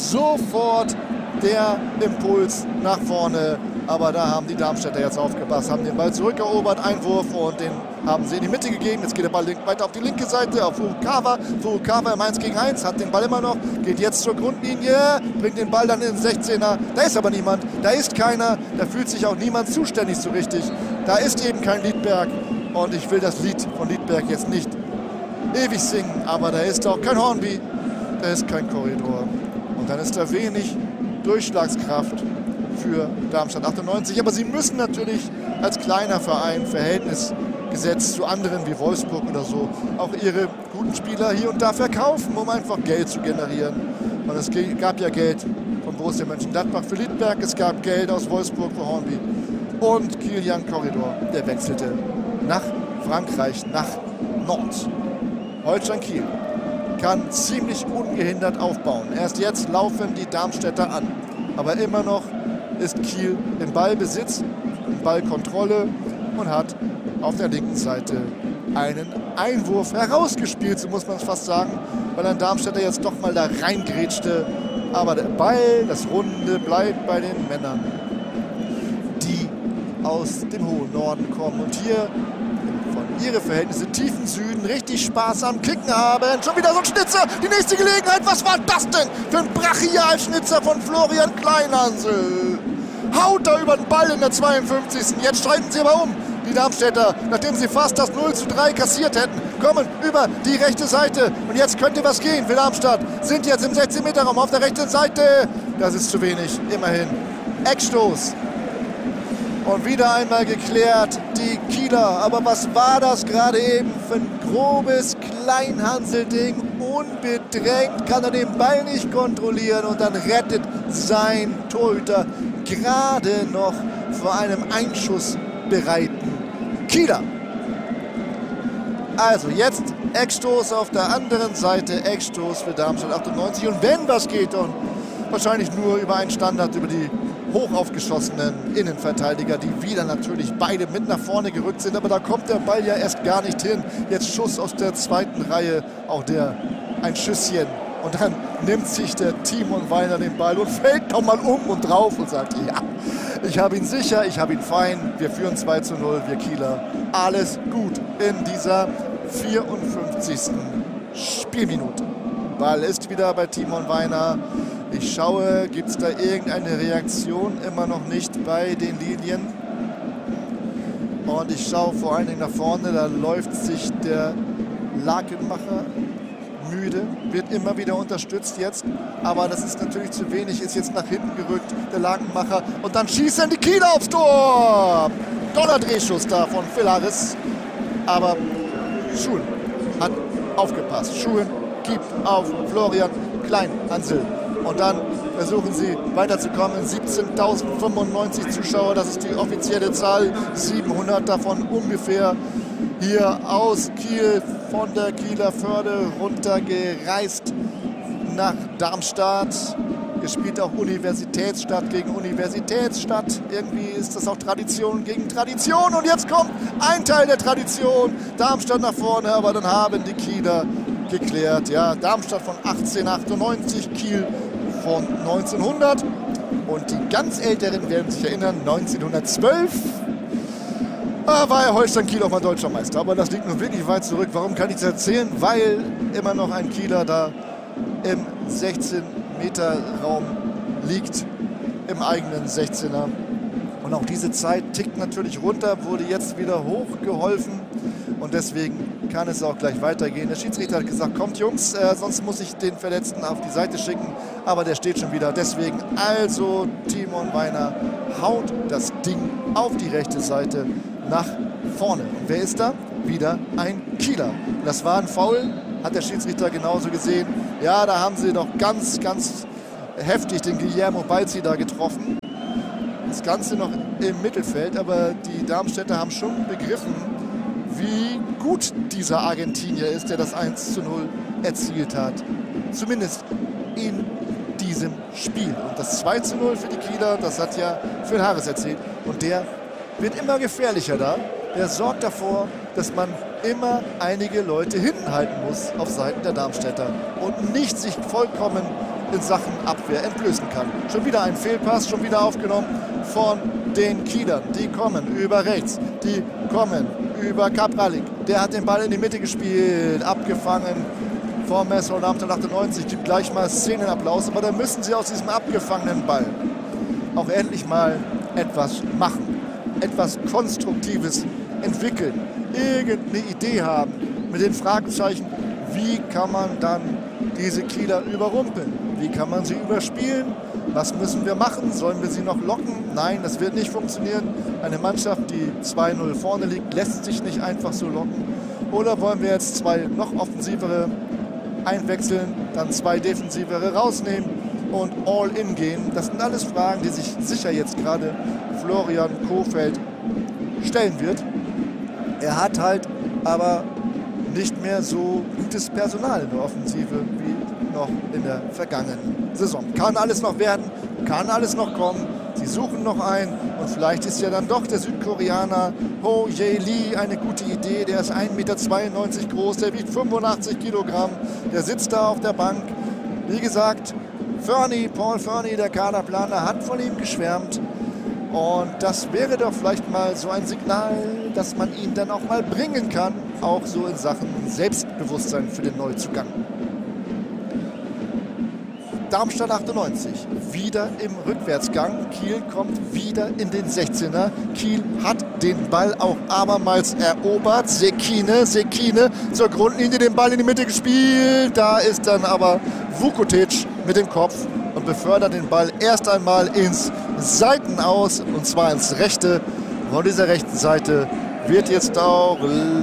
sofort der Impuls nach vorne. Aber da haben die Darmstädter jetzt aufgepasst, haben den Ball zurückerobert, Einwurf und den haben sie in die Mitte gegeben. Jetzt geht der Ball weiter auf die linke Seite, auf Furukawa. Furukawa im 1 gegen 1, hat den Ball immer noch, geht jetzt zur Grundlinie, bringt den Ball dann in den 16er. Da ist aber niemand, da ist keiner, da fühlt sich auch niemand zuständig so richtig. Da ist eben kein Liedberg und ich will das Lied von Liedberg jetzt nicht ewig singen, aber da ist auch kein Hornby, da ist kein Korridor. Und dann ist da wenig Durchschlagskraft für Darmstadt 98. Aber sie müssen natürlich als kleiner Verein verhältnisgesetzt zu anderen wie Wolfsburg oder so auch ihre guten Spieler hier und da verkaufen, um einfach Geld zu generieren. Und es gab ja Geld von Borussia Mönchengladbach für Liedberg, es gab Geld aus Wolfsburg für Hornby. Und Kilian Korridor, der wechselte nach Frankreich, nach Nantes. Holstein Kiel kann ziemlich ungehindert aufbauen. Erst jetzt laufen die Darmstädter an. Aber immer noch ist Kiel im Ballbesitz, in Ballkontrolle und hat auf der linken Seite einen Einwurf herausgespielt, so muss man es fast sagen, weil ein Darmstädter jetzt doch mal da reingrätschte. Aber der Ball, das Runde, bleibt bei den Männern, die aus dem hohen Norden kommen und hier von ihren Verhältnissen tiefen Süden richtig Spaß am Kicken haben. Schon wieder so ein Schnitzer, die nächste Gelegenheit. Was war das denn für ein Brachialschnitzer von Florian Kleinhansel? Haut da über den Ball in der 52. Jetzt schalten sie aber um. Die Darmstädter, nachdem sie fast das 0:3 kassiert hätten, kommen über die rechte Seite. Und jetzt könnte was gehen für Darmstadt. Sind jetzt im 16-Meter-Raum auf der rechten Seite. Das ist zu wenig, immerhin. Eckstoß. Und wieder einmal geklärt, die Kieler. Aber was war das gerade eben für ein grobes Kleinhansel-Ding? Unbedrängt kann er den Ball nicht kontrollieren und dann rettet sein Torhüter gerade noch vor einem Einschuss bereiten Kieler. Also jetzt Eckstoß auf der anderen Seite, Eckstoß für Darmstadt 98. Und wenn was geht, dann wahrscheinlich nur über einen Standard, über die hoch aufgeschossenen Innenverteidiger, die wieder natürlich beide mit nach vorne gerückt sind. Aber da kommt der Ball ja erst gar nicht hin. Jetzt Schuss aus der zweiten Reihe, auch der ein Schüsschen. Und dann nimmt sich der Timon Weiner den Ball und fällt nochmal um und drauf und sagt, ja, ich habe ihn sicher, ich habe ihn fein. Wir führen 2:0, wir Kieler. Alles gut in dieser 54. Spielminute. Ball ist wieder bei Timon Weiner. Ich schaue, gibt es da irgendeine Reaktion? Immer noch nicht bei den Lilien. Und ich schaue vor allen Dingen nach vorne, da läuft sich der Lakenmacher müde, wird immer wieder unterstützt jetzt. Aber das ist natürlich zu wenig, ist jetzt nach hinten gerückt, der Lakenmacher. Und dann schießen die Kieler aufs Tor. Toller Drehschuss da von Phil Harris. Aber Schuhen hat aufgepasst. Schuhen gibt auf Florian Kleinhansel. Und dann versuchen sie weiterzukommen. 17.095 Zuschauer, das ist die offizielle Zahl. 700 davon ungefähr hier aus Kiel, von der Kieler Förde runtergereist nach Darmstadt. Gespielt auch Universitätsstadt gegen Universitätsstadt. Irgendwie ist das auch Tradition gegen Tradition. Und jetzt kommt ein Teil der Tradition. Darmstadt nach vorne, aber dann haben die Kieler geklärt. Ja, Darmstadt von 1898, Kiel von 1900. Und die ganz Älteren werden sich erinnern, 1912 war ja Holstein Kiel auch mal Deutscher Meister. Aber das liegt nun wirklich weit zurück. Warum kann ich das erzählen? Weil immer noch ein Kieler da im 16-Meter-Raum liegt, im eigenen 16er. Und auch diese Zeit tickt natürlich runter, wurde jetzt wieder hochgeholfen. Und deswegen kann es auch gleich weitergehen. Der Schiedsrichter hat gesagt, kommt Jungs, sonst muss ich den Verletzten auf die Seite schicken. Aber der steht schon wieder. Deswegen also Timon Weiner haut das Ding auf die rechte Seite nach vorne. Und wer ist da? Wieder ein Kieler. Das war ein Foul, hat der Schiedsrichter genauso gesehen. Ja, da haben sie doch ganz, ganz heftig den Guillermo Balzi da getroffen. Das Ganze noch im Mittelfeld, aber die Darmstädter haben schon begriffen, wie gut dieser Argentinier ist, der das 1:0 erzielt hat. Zumindest in diesem Spiel. Und das 2:0 für die Kieler, das hat ja Phil Harris erzählt. Und der wird immer gefährlicher da. Der sorgt davor, dass man immer einige Leute hinten halten muss auf Seiten der Darmstädter und nicht sich vollkommen in Sachen Abwehr entblößen kann. Schon wieder ein Fehlpass, schon wieder aufgenommen von den Kielern. Die kommen über rechts, die kommen über Kapralik. Der hat den Ball in die Mitte gespielt, abgefangen vom Messholm 98. Gibt gleich mal Szenenapplaus, aber da müssen sie aus diesem abgefangenen Ball auch endlich mal etwas machen, etwas Konstruktives entwickeln, irgendeine Idee haben mit den Fragezeichen, wie kann man dann diese Kieler überrumpeln, wie kann man sie überspielen, was müssen wir machen, sollen wir sie noch locken? Nein, das wird nicht funktionieren. Eine Mannschaft, die 2:0 vorne liegt, lässt sich nicht einfach so locken. Oder wollen wir jetzt 2 noch offensivere einwechseln, dann 2 defensivere rausnehmen und all in gehen? Das sind alles Fragen, die sich sicher jetzt gerade Florian Kohfeldt stellen wird. Er hat halt aber nicht mehr so gutes Personal in der Offensive wie noch in der vergangenen Saison. Kann alles noch werden, kann alles noch kommen. Sie suchen noch einen und vielleicht ist ja dann doch der Südkoreaner Ho Jae Lee eine gute Idee. Der ist 1,92 Meter groß, der wiegt 85 Kilogramm, der sitzt da auf der Bank. Wie gesagt, Paul Fernie, der Kaderplaner, hat von ihm geschwärmt. Und das wäre doch vielleicht mal so ein Signal, dass man ihn dann auch mal bringen kann, auch so in Sachen Selbstbewusstsein für den Neuzugang. Darmstadt 98, wieder im Rückwärtsgang. Kiel kommt wieder in den 16er. Kiel hat den Ball auch abermals erobert. Sekine zur Grundlinie, den Ball in die Mitte gespielt. Da ist dann aber Vukotic mit dem Kopf und befördert den Ball erst einmal ins Seitenaus, und zwar ins rechte. Von dieser rechten Seite wird jetzt auch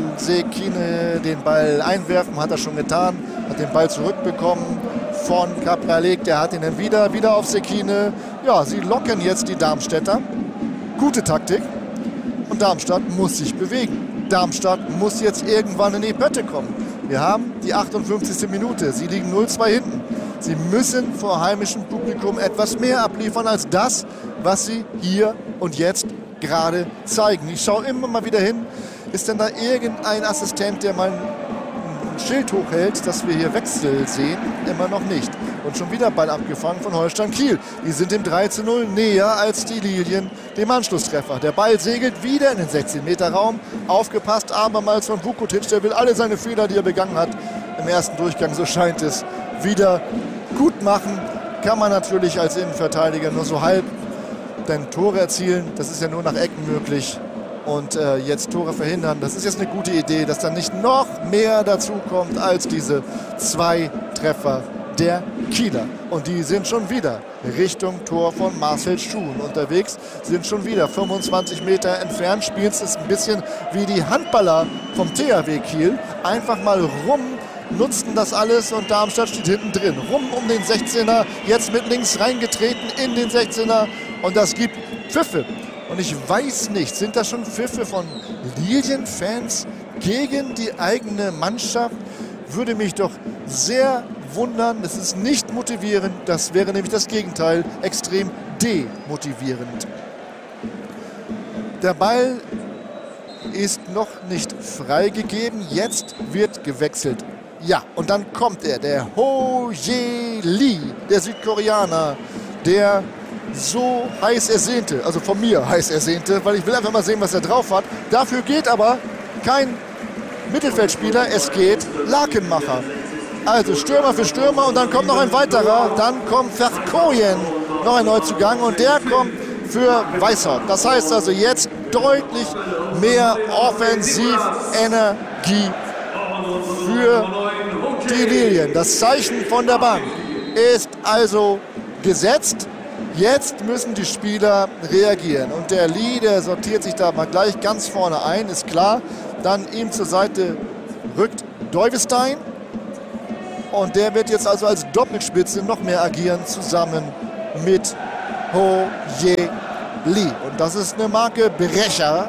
Sekine den Ball einwerfen, hat er schon getan, hat den Ball zurückbekommen von Kapralik, der hat ihn dann wieder auf Sekine. Ja, sie locken jetzt die Darmstädter. Gute Taktik. Und Darmstadt muss sich bewegen. Darmstadt muss jetzt irgendwann in die Pötte kommen. Wir haben die 58. Minute. Sie liegen 0:2 hinten. Sie müssen vor heimischem Publikum etwas mehr abliefern als das, was sie hier und jetzt gerade zeigen. Ich schaue immer mal wieder hin. Ist denn da irgendein Assistent, der mal ein Schild hochhält, dass wir hier Wechsel sehen? Immer noch nicht. Und schon wieder Ball abgefangen von Holstein Kiel. Die sind dem 3:0 näher als die Lilien dem Anschlusstreffer. Der Ball segelt wieder in den 16-Meter-Raum. Aufgepasst abermals von Vukotic. Der will alle seine Fehler, die er begangen hat, im ersten Durchgang, so scheint es, wieder gut machen. Kann man natürlich als Innenverteidiger nur so halb. Denn Tore erzielen, das ist ja nur nach Ecken möglich. Und jetzt Tore verhindern, das ist jetzt eine gute Idee, dass dann nicht noch mehr dazu kommt als diese 2 Treffer der Kieler. Und die sind schon wieder Richtung Tor von Marcel Schuhn unterwegs, sind schon wieder 25 Meter entfernt, spielen es ein bisschen wie die Handballer vom THW Kiel. Einfach mal rum, nutzten das alles und Darmstadt steht hinten drin. Rum um den 16er, jetzt mit links reingetreten in den 16er und das gibt Pfiffe. Und ich weiß nicht, sind das schon Pfiffe von Lilien-Fans gegen die eigene Mannschaft? Würde mich doch sehr wundern. Das ist nicht motivierend, das wäre nämlich das Gegenteil, extrem demotivierend. Der Ball ist noch nicht freigegeben, jetzt wird gewechselt. Ja, und dann kommt er, der Ho Jae Lee, der Südkoreaner, der so heiß ersehnte, also von mir heiß ersehnte, weil ich will einfach mal sehen, was er drauf hat. Dafür geht aber kein Mittelfeldspieler, es geht Lakenmacher. Also Stürmer für Stürmer und dann kommt noch ein weiterer, dann kommt Verkoyen, noch ein Neuzugang und der kommt für Weishaupt. Das heißt also jetzt deutlich mehr Offensivenergie für die Lilien. Das Zeichen von der Bank ist also gesetzt. Jetzt müssen die Spieler reagieren. Und der Lee, der sortiert sich da mal gleich ganz vorne ein, ist klar. Dann ihm zur Seite rückt Deuwestein. Und der wird jetzt also als Doppelspitze noch mehr agieren, zusammen mit Ho Ye Lee. Und das ist eine Marke Brecher.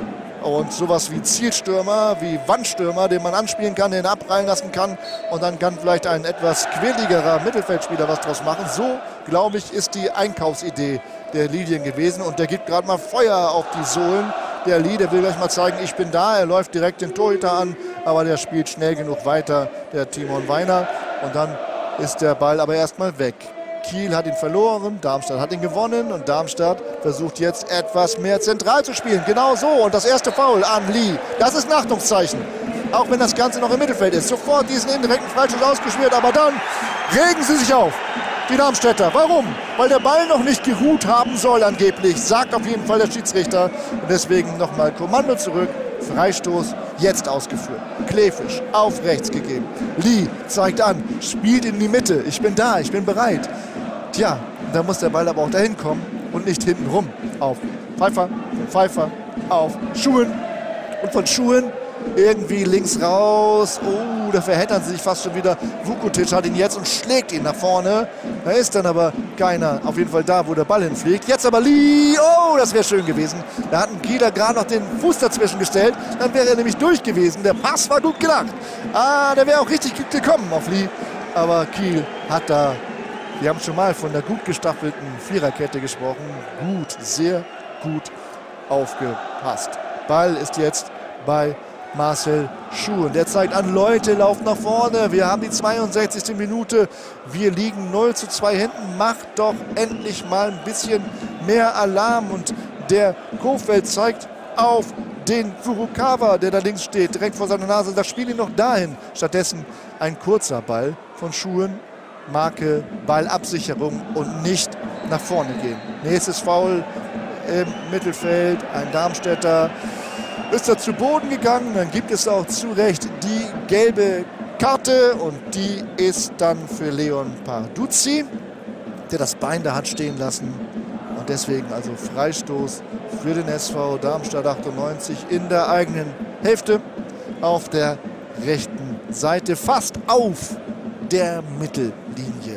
Und sowas wie Zielstürmer, wie Wandstürmer, den man anspielen kann, den abprallen lassen kann. Und dann kann vielleicht ein etwas quirligerer Mittelfeldspieler was draus machen. So, glaube ich, ist die Einkaufsidee der Lilien gewesen. Und der gibt gerade mal Feuer auf die Sohlen. Der Lee, der will gleich mal zeigen, ich bin da. Er läuft direkt den Torhüter an. Aber der spielt schnell genug weiter, der Timon Weiner. Und dann ist der Ball aber erstmal weg. Kiel hat ihn verloren, Darmstadt hat ihn gewonnen und Darmstadt versucht jetzt etwas mehr zentral zu spielen. Genau so. Und das erste Foul an Lee. Das ist ein Achtungszeichen. Auch wenn das Ganze noch im Mittelfeld ist. Sofort diesen indirekten Freischuss ausgeführt. Aber dann regen sie sich auf. Die Darmstädter. Warum? Weil der Ball noch nicht geruht haben soll angeblich. Sagt auf jeden Fall der Schiedsrichter. Und deswegen nochmal Kommando zurück. Freistoß jetzt ausgeführt. Kleefisch auf rechts gegeben. Lee zeigt an, spielt in die Mitte. Ich bin da, ich bin bereit. Tja, da muss der Ball aber auch dahin kommen und nicht hinten rum. Auf Pfeiffer, von Pfeiffer auf Schuhen und von Schuhen irgendwie links raus. Oh, da verheddern sie sich fast schon wieder. Vukotic hat ihn jetzt und schlägt ihn nach vorne. Da ist dann aber keiner. Auf jeden Fall da, wo der Ball hinfliegt. Jetzt aber Lee. Oh, das wäre schön gewesen. Da hat ein Kieler gerade noch den Fuß dazwischen gestellt. Dann wäre er nämlich durch gewesen. Der Pass war gut gedacht. Der wäre auch richtig gut gekommen auf Lee. Aber Kiel hat da, wir haben schon mal von der gut gestaffelten Viererkette gesprochen. Gut, sehr gut aufgepasst. Ball ist jetzt bei Marcel Schuhen. Der zeigt an, Leute, lauft nach vorne. Wir haben die 62. Minute. Wir liegen 0:2 hinten. Macht doch endlich mal ein bisschen mehr Alarm. Und der Kofeld zeigt auf den Furukawa, der da links steht, direkt vor seiner Nase. Das Spiel ihn noch dahin. Stattdessen ein kurzer Ball von Schuhen. Marke Ballabsicherung und nicht nach vorne gehen. Nächstes Foul im Mittelfeld. Ein Darmstädter ist er zu Boden gegangen, dann gibt es auch zu Recht die gelbe Karte und die ist dann für Leon Parduzzi, der das Bein da hat stehen lassen und deswegen also Freistoß für den SV Darmstadt 98 in der eigenen Hälfte auf der rechten Seite, fast auf der Mittellinie.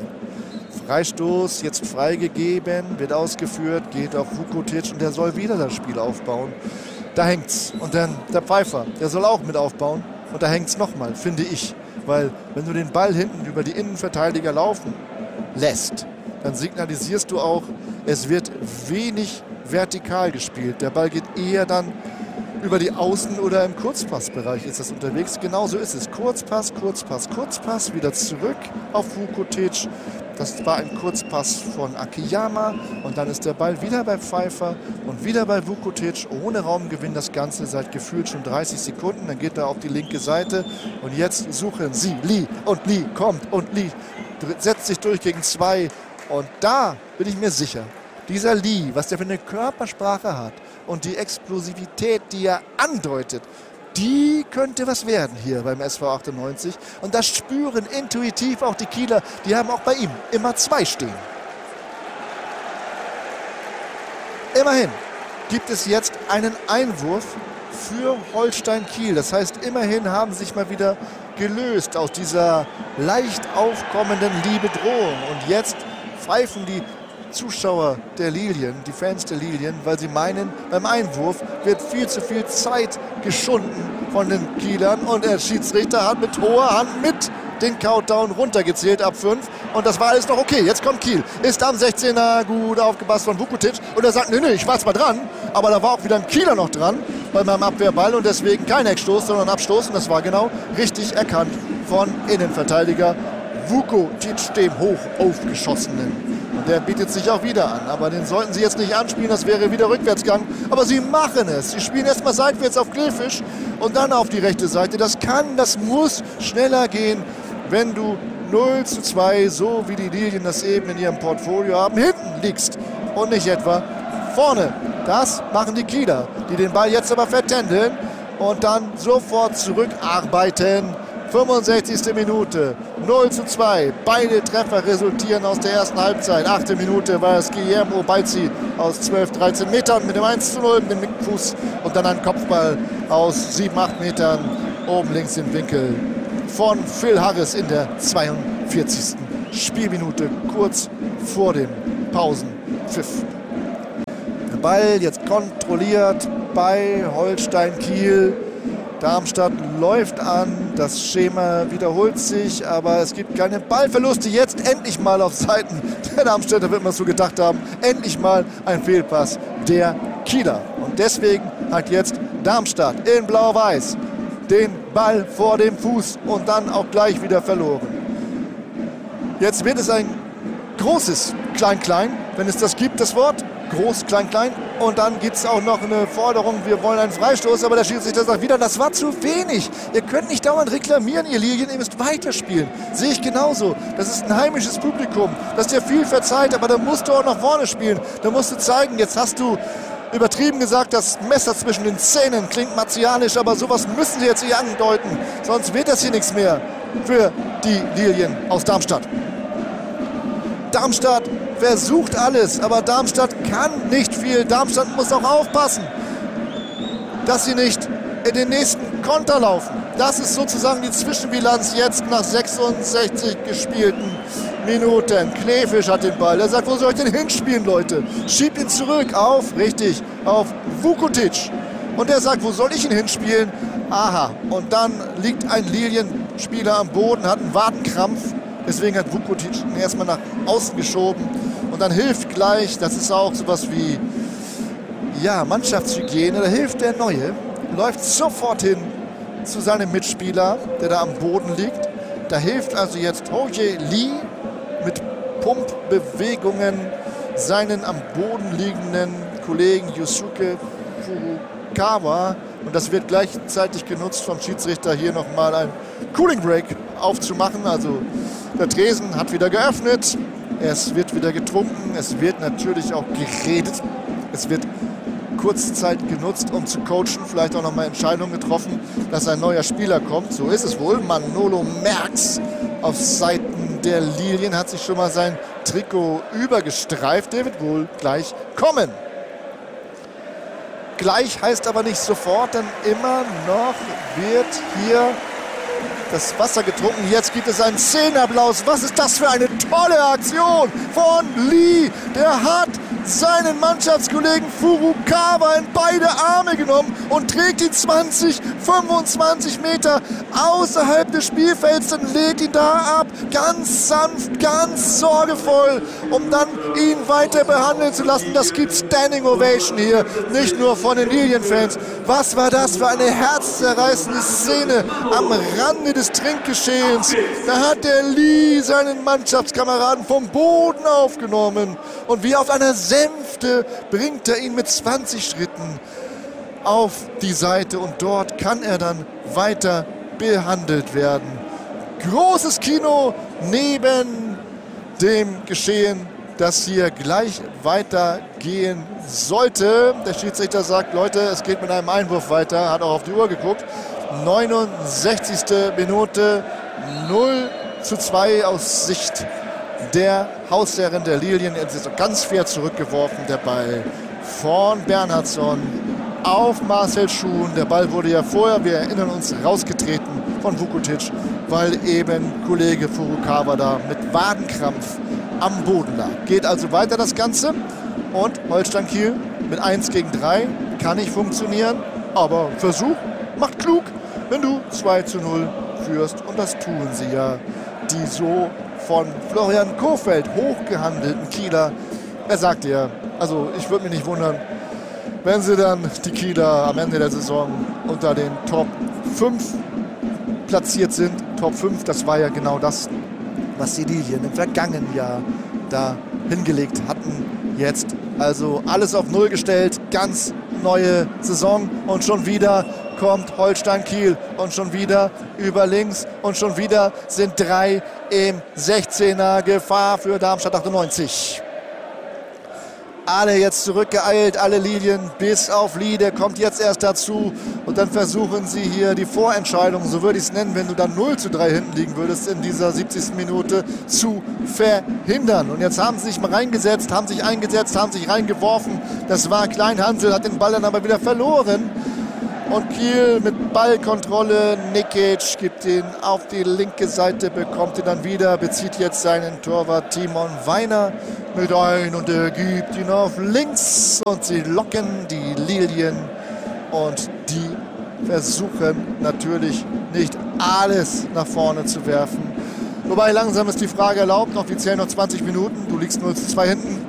Freistoß jetzt freigegeben, wird ausgeführt, geht auf Vukotic und der soll wieder das Spiel aufbauen. Da hängt's. Und dann der Pfeiffer, der soll auch mit aufbauen. Und da hängt's nochmal, finde ich. Weil wenn du den Ball hinten über die Innenverteidiger laufen lässt, dann signalisierst du auch, es wird wenig vertikal gespielt. Der Ball geht eher dann über die Außen- oder im Kurzpassbereich ist das unterwegs. Genauso ist es. Kurzpass, Kurzpass, Kurzpass, wieder zurück auf Vukotic. Das war ein Kurzpass von Akiyama und dann ist der Ball wieder bei Pfeiffer und wieder bei Vukotic ohne Raumgewinn. Das Ganze seit gefühlt schon 30 Sekunden. Dann geht er auf die linke Seite und jetzt suchen sie Lee und Lee kommt und Lee setzt sich durch gegen zwei. Und da bin ich mir sicher, dieser Lee, was der für eine Körpersprache hat und die Explosivität, die er andeutet, die könnte was werden hier beim SV 98. Und das spüren intuitiv auch die Kieler. Die haben auch bei ihm immer zwei stehen. Immerhin gibt es jetzt einen Einwurf für Holstein Kiel. Das heißt, immerhin haben sie sich mal wieder gelöst aus dieser leicht aufkommenden Lee-Bedrohung. Und jetzt pfeifen die Zuschauer der Lilien, die Fans der Lilien, weil sie meinen, beim Einwurf wird viel zu viel Zeit geschunden von den Kielern und der Schiedsrichter hat mit hoher Hand mit den Countdown runtergezählt ab 5 und das war alles noch okay. Jetzt kommt Kiel, ist am 16er, gut aufgepasst von Vukotic und er sagt, nee, ich war zwar dran, aber da war auch wieder ein Kieler noch dran bei meinem Abwehrball und deswegen kein Eckstoß, sondern Abstoß und das war genau richtig erkannt von Innenverteidiger Vukotic, dem hoch aufgeschossenen. Und der bietet sich auch wieder an. Aber den sollten sie jetzt nicht anspielen, das wäre wieder Rückwärtsgang. Aber sie machen es. Sie spielen erstmal seitwärts auf Kleefisch und dann auf die rechte Seite. Das kann, das muss schneller gehen, wenn du 0:2, so wie die Lilien das eben in ihrem Portfolio haben, hinten liegst und nicht etwa vorne Das machen die Kieler, die den Ball jetzt aber vertändeln und dann sofort zurückarbeiten. 65. Minute, 0:2. Beide Treffer resultieren aus der ersten Halbzeit. 8. Minute war es Guillermo Balzi aus 12-13 Metern mit dem 1:0, mit dem Fuß und dann ein Kopfball aus 7-8 Metern oben links im Winkel von Phil Harris in der 42. Spielminute, kurz vor dem Pausenpfiff. Der Ball jetzt kontrolliert bei Holstein Kiel. Darmstadt läuft an, das Schema wiederholt sich, aber es gibt keine Ballverluste. Jetzt endlich mal auf Seiten der Darmstädter, wird man so gedacht haben, endlich mal ein Fehlpass der Kieler. Und deswegen hat jetzt Darmstadt in Blau-Weiß den Ball vor dem Fuß und dann auch gleich wieder verloren. Jetzt wird es ein großes Klein-Klein, wenn es das gibt, das Wort. Groß, klein, klein. Und dann gibt es auch noch eine Forderung, wir wollen einen Freistoß, aber der Schiedsrichter sagt wieder, das war zu wenig. Ihr könnt nicht dauernd reklamieren, ihr Lilien, ihr müsst weiterspielen. Sehe ich genauso. Das ist ein heimisches Publikum, das dir viel verzeiht, aber da musst du auch nach vorne spielen. Da musst du zeigen, jetzt hast du übertrieben gesagt, das Messer zwischen den Zähnen klingt martialisch, aber sowas müssen sie jetzt hier andeuten. Sonst wird das hier nichts mehr für die Lilien aus Darmstadt. Darmstadt versucht alles, aber Darmstadt kann nicht viel. Darmstadt muss auch aufpassen, dass sie nicht in den nächsten Konter laufen. Das ist sozusagen die Zwischenbilanz jetzt nach 66 gespielten Minuten. Kleefisch hat den Ball. Er sagt, wo soll ich denn hinspielen, Leute? Schiebt ihn zurück auf, richtig, auf Vukotic. Und er sagt, wo soll ich ihn hinspielen? Aha, und dann liegt ein Lilienspieler am Boden, hat einen Wadenkrampf. Deswegen hat Vukotic ihn erstmal nach außen geschoben. Und dann hilft gleich, das ist auch sowas wie Mannschaftshygiene, da hilft der Neue, läuft sofort hin zu seinem Mitspieler, der da am Boden liegt. Da hilft also jetzt Hoje Lee mit Pumpbewegungen seinen am Boden liegenden Kollegen Yusuke Furukawa. Und das wird gleichzeitig genutzt vom Schiedsrichter, hier nochmal ein Cooling Break aufzumachen. Also der Tresen hat wieder geöffnet, es wird wieder getrunken, es wird natürlich auch geredet. Es wird Kurzzeit genutzt, um zu coachen, vielleicht auch nochmal Entscheidungen getroffen, dass ein neuer Spieler kommt. So ist es wohl. Manolo Merks auf Seiten der Lilien hat sich schon mal sein Trikot übergestreift. Der wird wohl gleich kommen. Gleich heißt aber nicht sofort, denn immer noch wird hier das Wasser getrunken. Jetzt gibt es einen Szenenapplaus. Was ist das für eine tolle Aktion von Lee? Der hat seinen Mannschaftskollegen Furukawa in beide Arme genommen und trägt ihn 20, 25 Meter außerhalb des Spielfelds und legt ihn da ab. Ganz sanft, ganz sorgevoll, um dann ihn weiter behandeln zu lassen. Das gibt Standing Ovation hier, nicht nur von den Lilien-Fans. Was war das für eine herzzerreißende Szene am Rande des Trinkgeschehens? Da hat der Lee seinen Mannschaftskameraden vom Boden aufgenommen und wie auf einer Sänfte bringt er ihn mit 20 Schritten auf die Seite und dort kann er dann weiter behandelt werden. Großes Kino neben dem Geschehen, das hier gleich weitergehen sollte. Der Schiedsrichter sagt, Leute, es geht mit einem Einwurf weiter, hat auch auf die Uhr geguckt. 69. Minute, 0:2 aus Sicht der Hausherrin der Lilien. Jetzt ist ganz fair zurückgeworfen, der Ball von Bernhardsson auf Marcel Schuhn. Der Ball wurde ja vorher, wir erinnern uns, rausgetreten von Vukotic, weil eben Kollege Furukawa da mit Wadenkrampf am Boden lag. Geht also weiter das Ganze und Holstein Kiel mit 1:3 kann nicht funktionieren, aber Versuch macht klug, wenn du 2:0 führst und das tun sie ja, die so von Florian Kohfeldt hochgehandelten Kieler. Er sagte ja, also ich würde mich nicht wundern, wenn sie dann die Kieler am Ende der Saison unter den Top 5 platziert sind. Top 5, das war ja genau das, was die Lilien im vergangenen Jahr da hingelegt hatten. Jetzt also alles auf Null gestellt, ganz neue Saison und schon wieder kommt Holstein Kiel und schon wieder über links und schon wieder sind 3 im 16er Gefahr für Darmstadt 98. alle jetzt zurückgeeilt, alle Lilien, bis auf Lee, der kommt jetzt erst dazu. Und dann versuchen sie hier die Vorentscheidung, so würde ich es nennen, wenn du dann 0:3 hinten liegen würdest in dieser 70. Minute, zu verhindern. Und jetzt haben sie sich mal reingesetzt, haben sich eingesetzt, haben sich reingeworfen. Das war Kleinhansel, hat den Ball dann aber wieder verloren. Und Kiel mit Ballkontrolle, Nikic gibt ihn auf die linke Seite, bekommt ihn dann wieder, bezieht jetzt seinen Torwart Timon Weiner mit ein und er gibt ihn auf links und sie locken die Lilien und die versuchen natürlich nicht alles nach vorne zu werfen. Wobei langsam ist die Frage erlaubt, offiziell noch 20 Minuten, du liegst 0:2 hinten.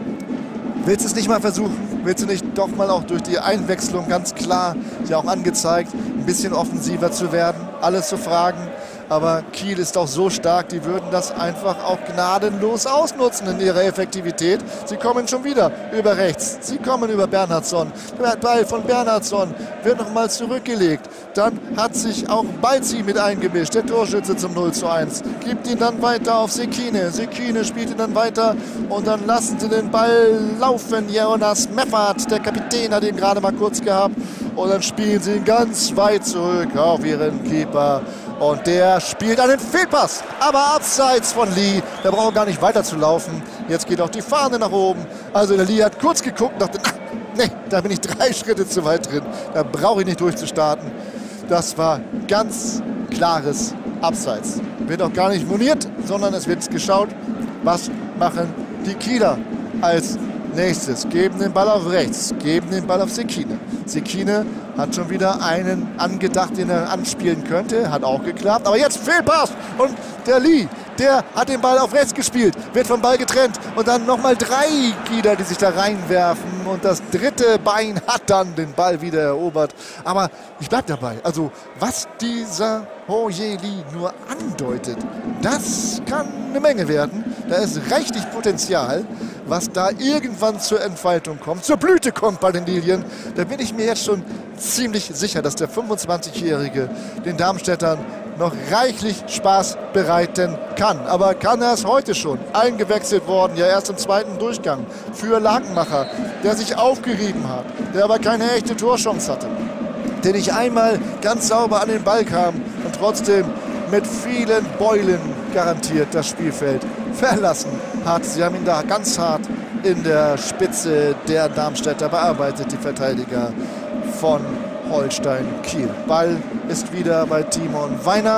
Willst du es nicht mal versuchen? Willst du nicht doch mal auch durch die Einwechslung ganz klar, ja auch angezeigt, ein bisschen offensiver zu werden, alles zu fragen? Aber Kiel ist auch so stark, die würden das einfach auch gnadenlos ausnutzen in ihrer Effektivität. Sie kommen schon wieder über rechts, sie kommen über Bernhardsson. Der Ball von Bernhardsson wird nochmal zurückgelegt. Dann hat sich auch Balzi mit eingemischt, der Torschütze zum 0:1. Gibt ihn dann weiter auf Sekine. Sekine spielt ihn dann weiter und dann lassen sie den Ball laufen. Jonas Meffert, der Kapitän, hat ihn gerade mal kurz gehabt. Und dann spielen sie ihn ganz weit zurück auf ihren Keeper. Und der spielt einen Fehlpass, aber abseits von Lee. Der braucht gar nicht weiter zu laufen. Jetzt geht auch die Fahne nach oben. Also der Lee hat kurz geguckt und dachte, nee, da bin ich 3 Schritte zu weit drin. Da brauche ich nicht durchzustarten. Das war ganz klares Abseits. Wird auch gar nicht moniert, sondern es wird geschaut, was machen die Kieler als nächstes. Geben den Ball auf rechts, geben den Ball auf Sekine. Sekine hat schon wieder einen angedacht, den er anspielen könnte. Hat auch geklappt. Aber jetzt Fehlpass. Und der Lee, der hat den Ball auf rechts gespielt. Wird vom Ball getrennt. Und dann nochmal 3 Kieler, die sich da reinwerfen. Und das dritte Bein hat dann den Ball wieder erobert. Aber ich bleib dabei. Also was dieser Hoye Lee nur andeutet, das kann eine Menge werden. Da ist reichlich Potenzial, was da irgendwann zur Entfaltung kommt, zur Blüte kommt bei den Lilien. Da bin ich mir jetzt schon ziemlich sicher, dass der 25-Jährige den Darmstädtern noch reichlich Spaß bereiten kann. Aber kann er es heute schon? Eingewechselt worden, ja erst im 2. Durchgang für Lakenmacher, der sich aufgerieben hat, der aber keine echte Torchance hatte, der nicht einmal ganz sauber an den Ball kam und trotzdem mit vielen Beulen garantiert das Spielfeld verlassen hat. Sie haben ihn da ganz hart in der Spitze der Darmstädter bearbeitet, die Verteidiger von Holstein Kiel. Ball ist wieder bei Timon Weiner.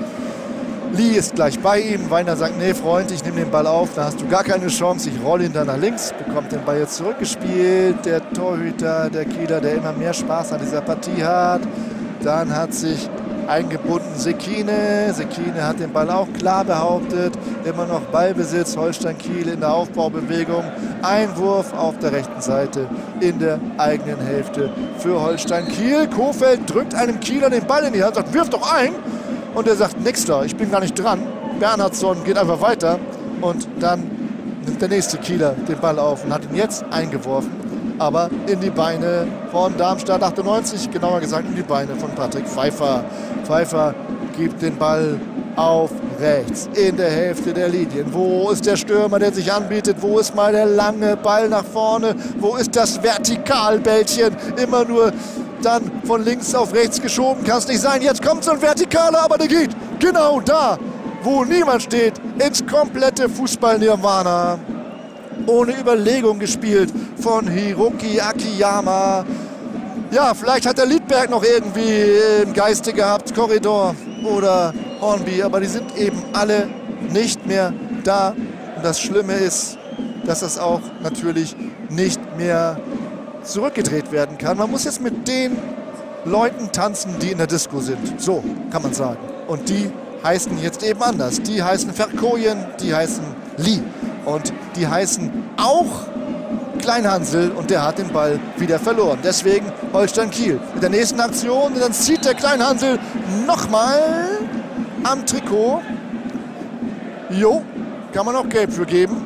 Lee ist gleich bei ihm. Weiner sagt, nee Freund, ich nehme den Ball auf, da hast du gar keine Chance. Ich rolle ihn dann nach links, bekommt den Ball jetzt zurückgespielt. Der Torhüter, der Kieler, der immer mehr Spaß an dieser Partie hat. Dann hat sich eingebunden Sekine. Sekine hat den Ball auch klar behauptet. Immer noch Ballbesitz. Holstein Kiel in der Aufbaubewegung. Einwurf auf der rechten Seite in der eigenen Hälfte für Holstein Kiel. Kohfeldt drückt einem Kieler den Ball in die Hand, sagt, wirf doch ein. Und er sagt, nix da, ich bin gar nicht dran. Bernhardsson geht einfach weiter. Und dann nimmt der nächste Kieler den Ball auf und hat ihn jetzt eingeworfen. Aber in die Beine von Darmstadt 98, genauer gesagt in die Beine von Patrick Pfeiffer. Pfeiffer gibt den Ball auf rechts in der Hälfte der Linien. Wo ist der Stürmer, der sich anbietet? Wo ist mal der lange Ball nach vorne? Wo ist das Vertikalbällchen? Immer nur dann von links auf rechts geschoben. Kann es nicht sein. Jetzt kommt so ein Vertikaler, aber der geht genau da, wo niemand steht. Ins komplette Fußball-Nirvana. Ohne Überlegung gespielt von Hiroki Akiyama. Ja, vielleicht hat der Liedberg noch irgendwie im Geiste gehabt, Korridor oder Hornby, aber die sind eben alle nicht mehr da. Und das Schlimme ist, dass das auch natürlich nicht mehr zurückgedreht werden kann. Man muss jetzt mit den Leuten tanzen, die in der Disco sind. So kann man sagen. Und die heißen jetzt eben anders. Die heißen Verkoyen, die heißen Lee. Und die heißen auch Kleinhansel und der hat den Ball wieder verloren. Deswegen Holstein Kiel. Mit der nächsten Aktion, dann zieht der Kleinhansel nochmal am Trikot. Jo, kann man auch gelb für geben.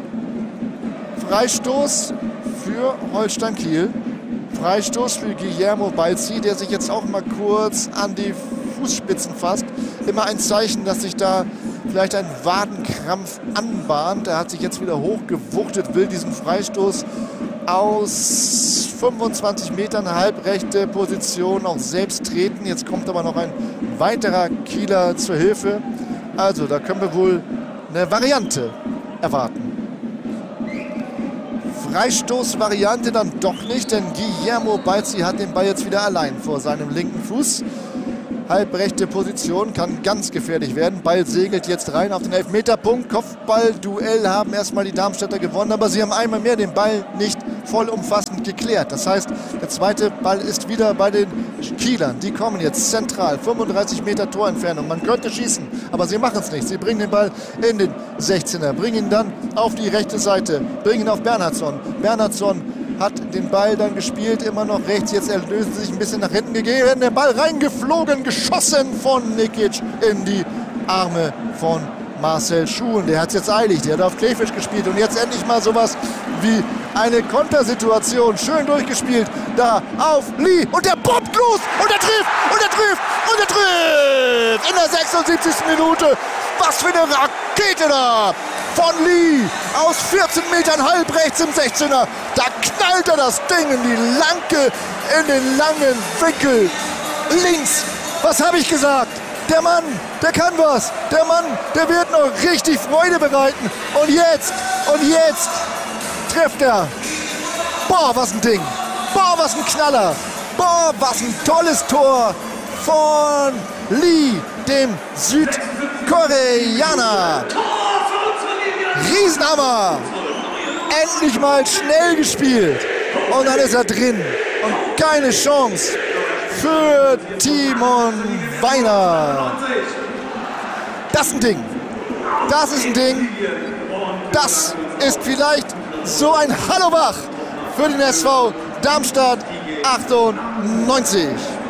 Freistoß für Holstein Kiel. Freistoß für Guillermo Balzi, der sich jetzt auch mal kurz an die Fußspitzen fasst. Immer ein Zeichen, dass sich da vielleicht einen Wadenkrampf anbahnt. Er hat sich jetzt wieder hochgewuchtet, will diesen Freistoß aus 25 Metern halbrechte Position auch selbst treten. Jetzt kommt aber noch ein weiterer Kieler zur Hilfe. Also da können wir wohl eine Variante erwarten. Freistoßvariante dann doch nicht, denn Guillermo Balzi hat den Ball jetzt wieder allein vor seinem linken Fuß. Halbrechte Position, kann ganz gefährlich werden. Ball segelt jetzt rein auf den Elfmeterpunkt. Kopfballduell haben erstmal die Darmstädter gewonnen, aber sie haben einmal mehr den Ball nicht vollumfassend geklärt. Das heißt, der zweite Ball ist wieder bei den Kielern. Die kommen jetzt zentral, 35 Meter Torentfernung. Man könnte schießen, aber sie machen es nicht. Sie bringen den Ball in den 16er, bringen ihn dann auf die rechte Seite, bringen ihn auf Bernhardsson. Bernhardsson hat den Ball dann gespielt, immer noch rechts. Jetzt erlösen sie sich ein bisschen nach hinten gegeben. Der Ball reingeflogen, geschossen von Nikic in die Arme von Marcel Schuhen. Der hat es jetzt eilig, der hat auf Kleefisch gespielt und jetzt endlich mal sowas wie eine Kontersituation. Schön durchgespielt, da auf Lee und der bombt los und er trifft und er trifft und er trifft in der 76. Minute. Was für eine Rakete da von Lee aus 14 Metern halb rechts im 16er. Da knallt er das Ding in die Lanke, in den langen Winkel links. Was habe ich gesagt? Der Mann, der kann was. Der Mann, der wird noch richtig Freude bereiten. Und jetzt trifft er. Boah, was ein Ding. Boah, was ein Knaller. Boah, was ein tolles Tor von Lee, dem Südkoreaner. Riesenhammer. Endlich mal schnell gespielt. Und dann ist er drin. Und keine Chance für Timon Weiner. Das ist ein Ding. Das ist ein Ding. Das ist vielleicht so ein Hallowach für den SV Darmstadt 98.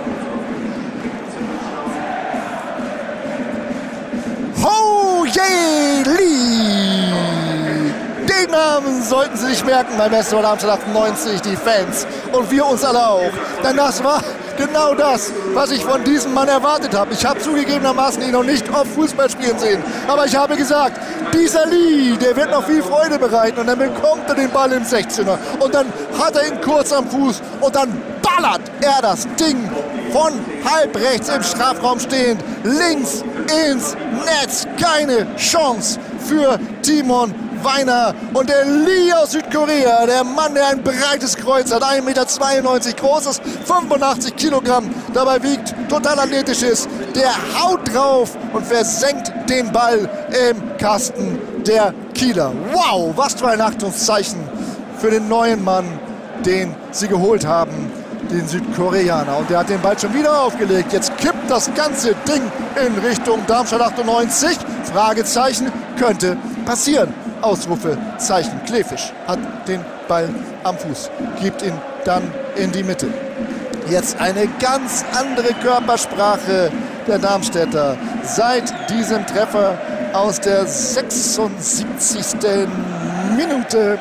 Ho je Lee! Den Namen sollten Sie sich merken beim SV Darmstadt 98, die Fans. Und wir uns alle auch. Denn das war genau das, was ich von diesem Mann erwartet habe. Ich habe zugegebenermaßen ihn noch nicht oft Fußball spielen sehen. Aber ich habe gesagt, dieser Lee, der wird noch viel Freude bereiten. Und dann bekommt er den Ball im 16er. Und dann hat er ihn kurz am Fuß. Und dann ballert er das Ding von halb rechts im Strafraum stehend. Links ins Netz. Keine Chance für Timon Weiner. Und der Lee aus Südkorea, der Mann, der ein breites Kreuz hat, 1,92 Meter groß ist, 85 Kilogramm dabei wiegt, total athletisch ist, der haut drauf und versenkt den Ball im Kasten der Kieler. Wow, was für ein Achtungszeichen für den neuen Mann, den sie geholt haben, den Südkoreaner. Und der hat den Ball schon wieder aufgelegt. Jetzt kippt das ganze Ding in Richtung Darmstadt 98. Fragezeichen, könnte passieren. Ausrufezeichen. Kleefisch hat den Ball am Fuß, gibt ihn dann in die Mitte. Jetzt eine ganz andere Körpersprache der Darmstädter. Seit diesem Treffer aus der 76. Minute.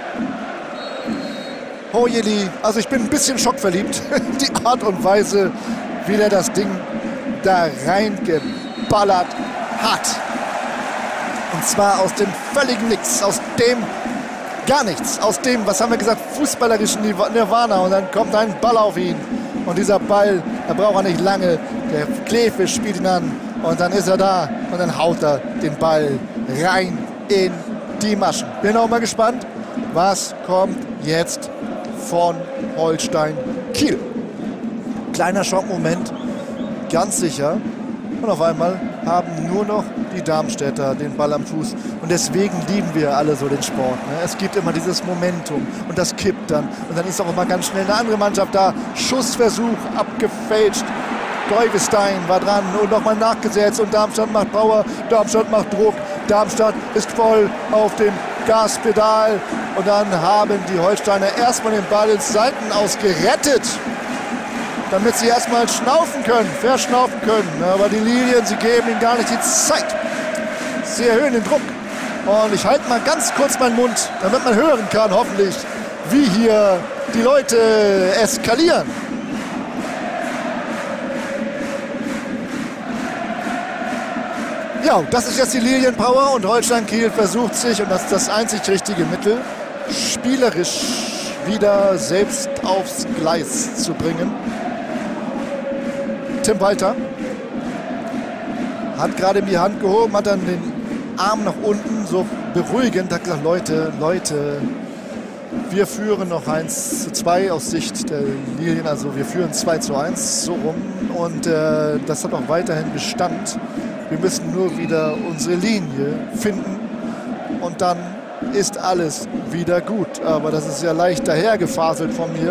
Hojeli, also ich bin ein bisschen schockverliebt. Die Art und Weise, wie der das Ding da reingeballert hat. Und zwar aus dem völligen Nix, aus dem gar nichts, aus dem, was haben wir gesagt, fußballerischen Nirvana. Und dann kommt ein Ball auf ihn. Und dieser Ball, da braucht er nicht lange. Der Kleefisch spielt ihn an und dann ist er da. Und dann haut er den Ball rein in die Maschen. Bin auch mal gespannt, was kommt jetzt von Holstein Kiel. Kleiner Schockmoment, ganz sicher. Und auf einmal haben nur noch die Darmstädter den Ball am Fuß. Und deswegen lieben wir alle so den Sport. Ne? Es gibt immer dieses Momentum und das kippt dann. Und dann ist auch immer ganz schnell eine andere Mannschaft da. Schussversuch abgefälscht. Deuvestein war dran und nochmal nachgesetzt. Und Darmstadt macht Power, Darmstadt macht Druck. Darmstadt ist voll auf dem Gaspedal. Und dann haben die Holsteiner erstmal den Ball ins Seitenaus gerettet, damit sie erstmal schnaufen können, verschnaufen können. Aber die Lilien, sie geben ihnen gar nicht die Zeit. Sie erhöhen den Druck. Und ich halte mal ganz kurz meinen Mund, damit man hören kann, hoffentlich, wie hier die Leute eskalieren. Ja, das ist jetzt die Lilienpower und Holstein Kiel versucht sich, und das ist das einzig richtige Mittel, spielerisch wieder selbst aufs Gleis zu bringen. Tim Walter hat gerade in die Hand gehoben, hat dann den Arm nach unten so beruhigend, hat gesagt, Leute, wir führen noch 1:2 aus Sicht der Lilien, also wir führen 2:1 so rum und das hat auch weiterhin Bestand. Wir müssen nur wieder unsere Linie finden und dann ist alles wieder gut. Aber das ist ja leicht dahergefaselt von mir.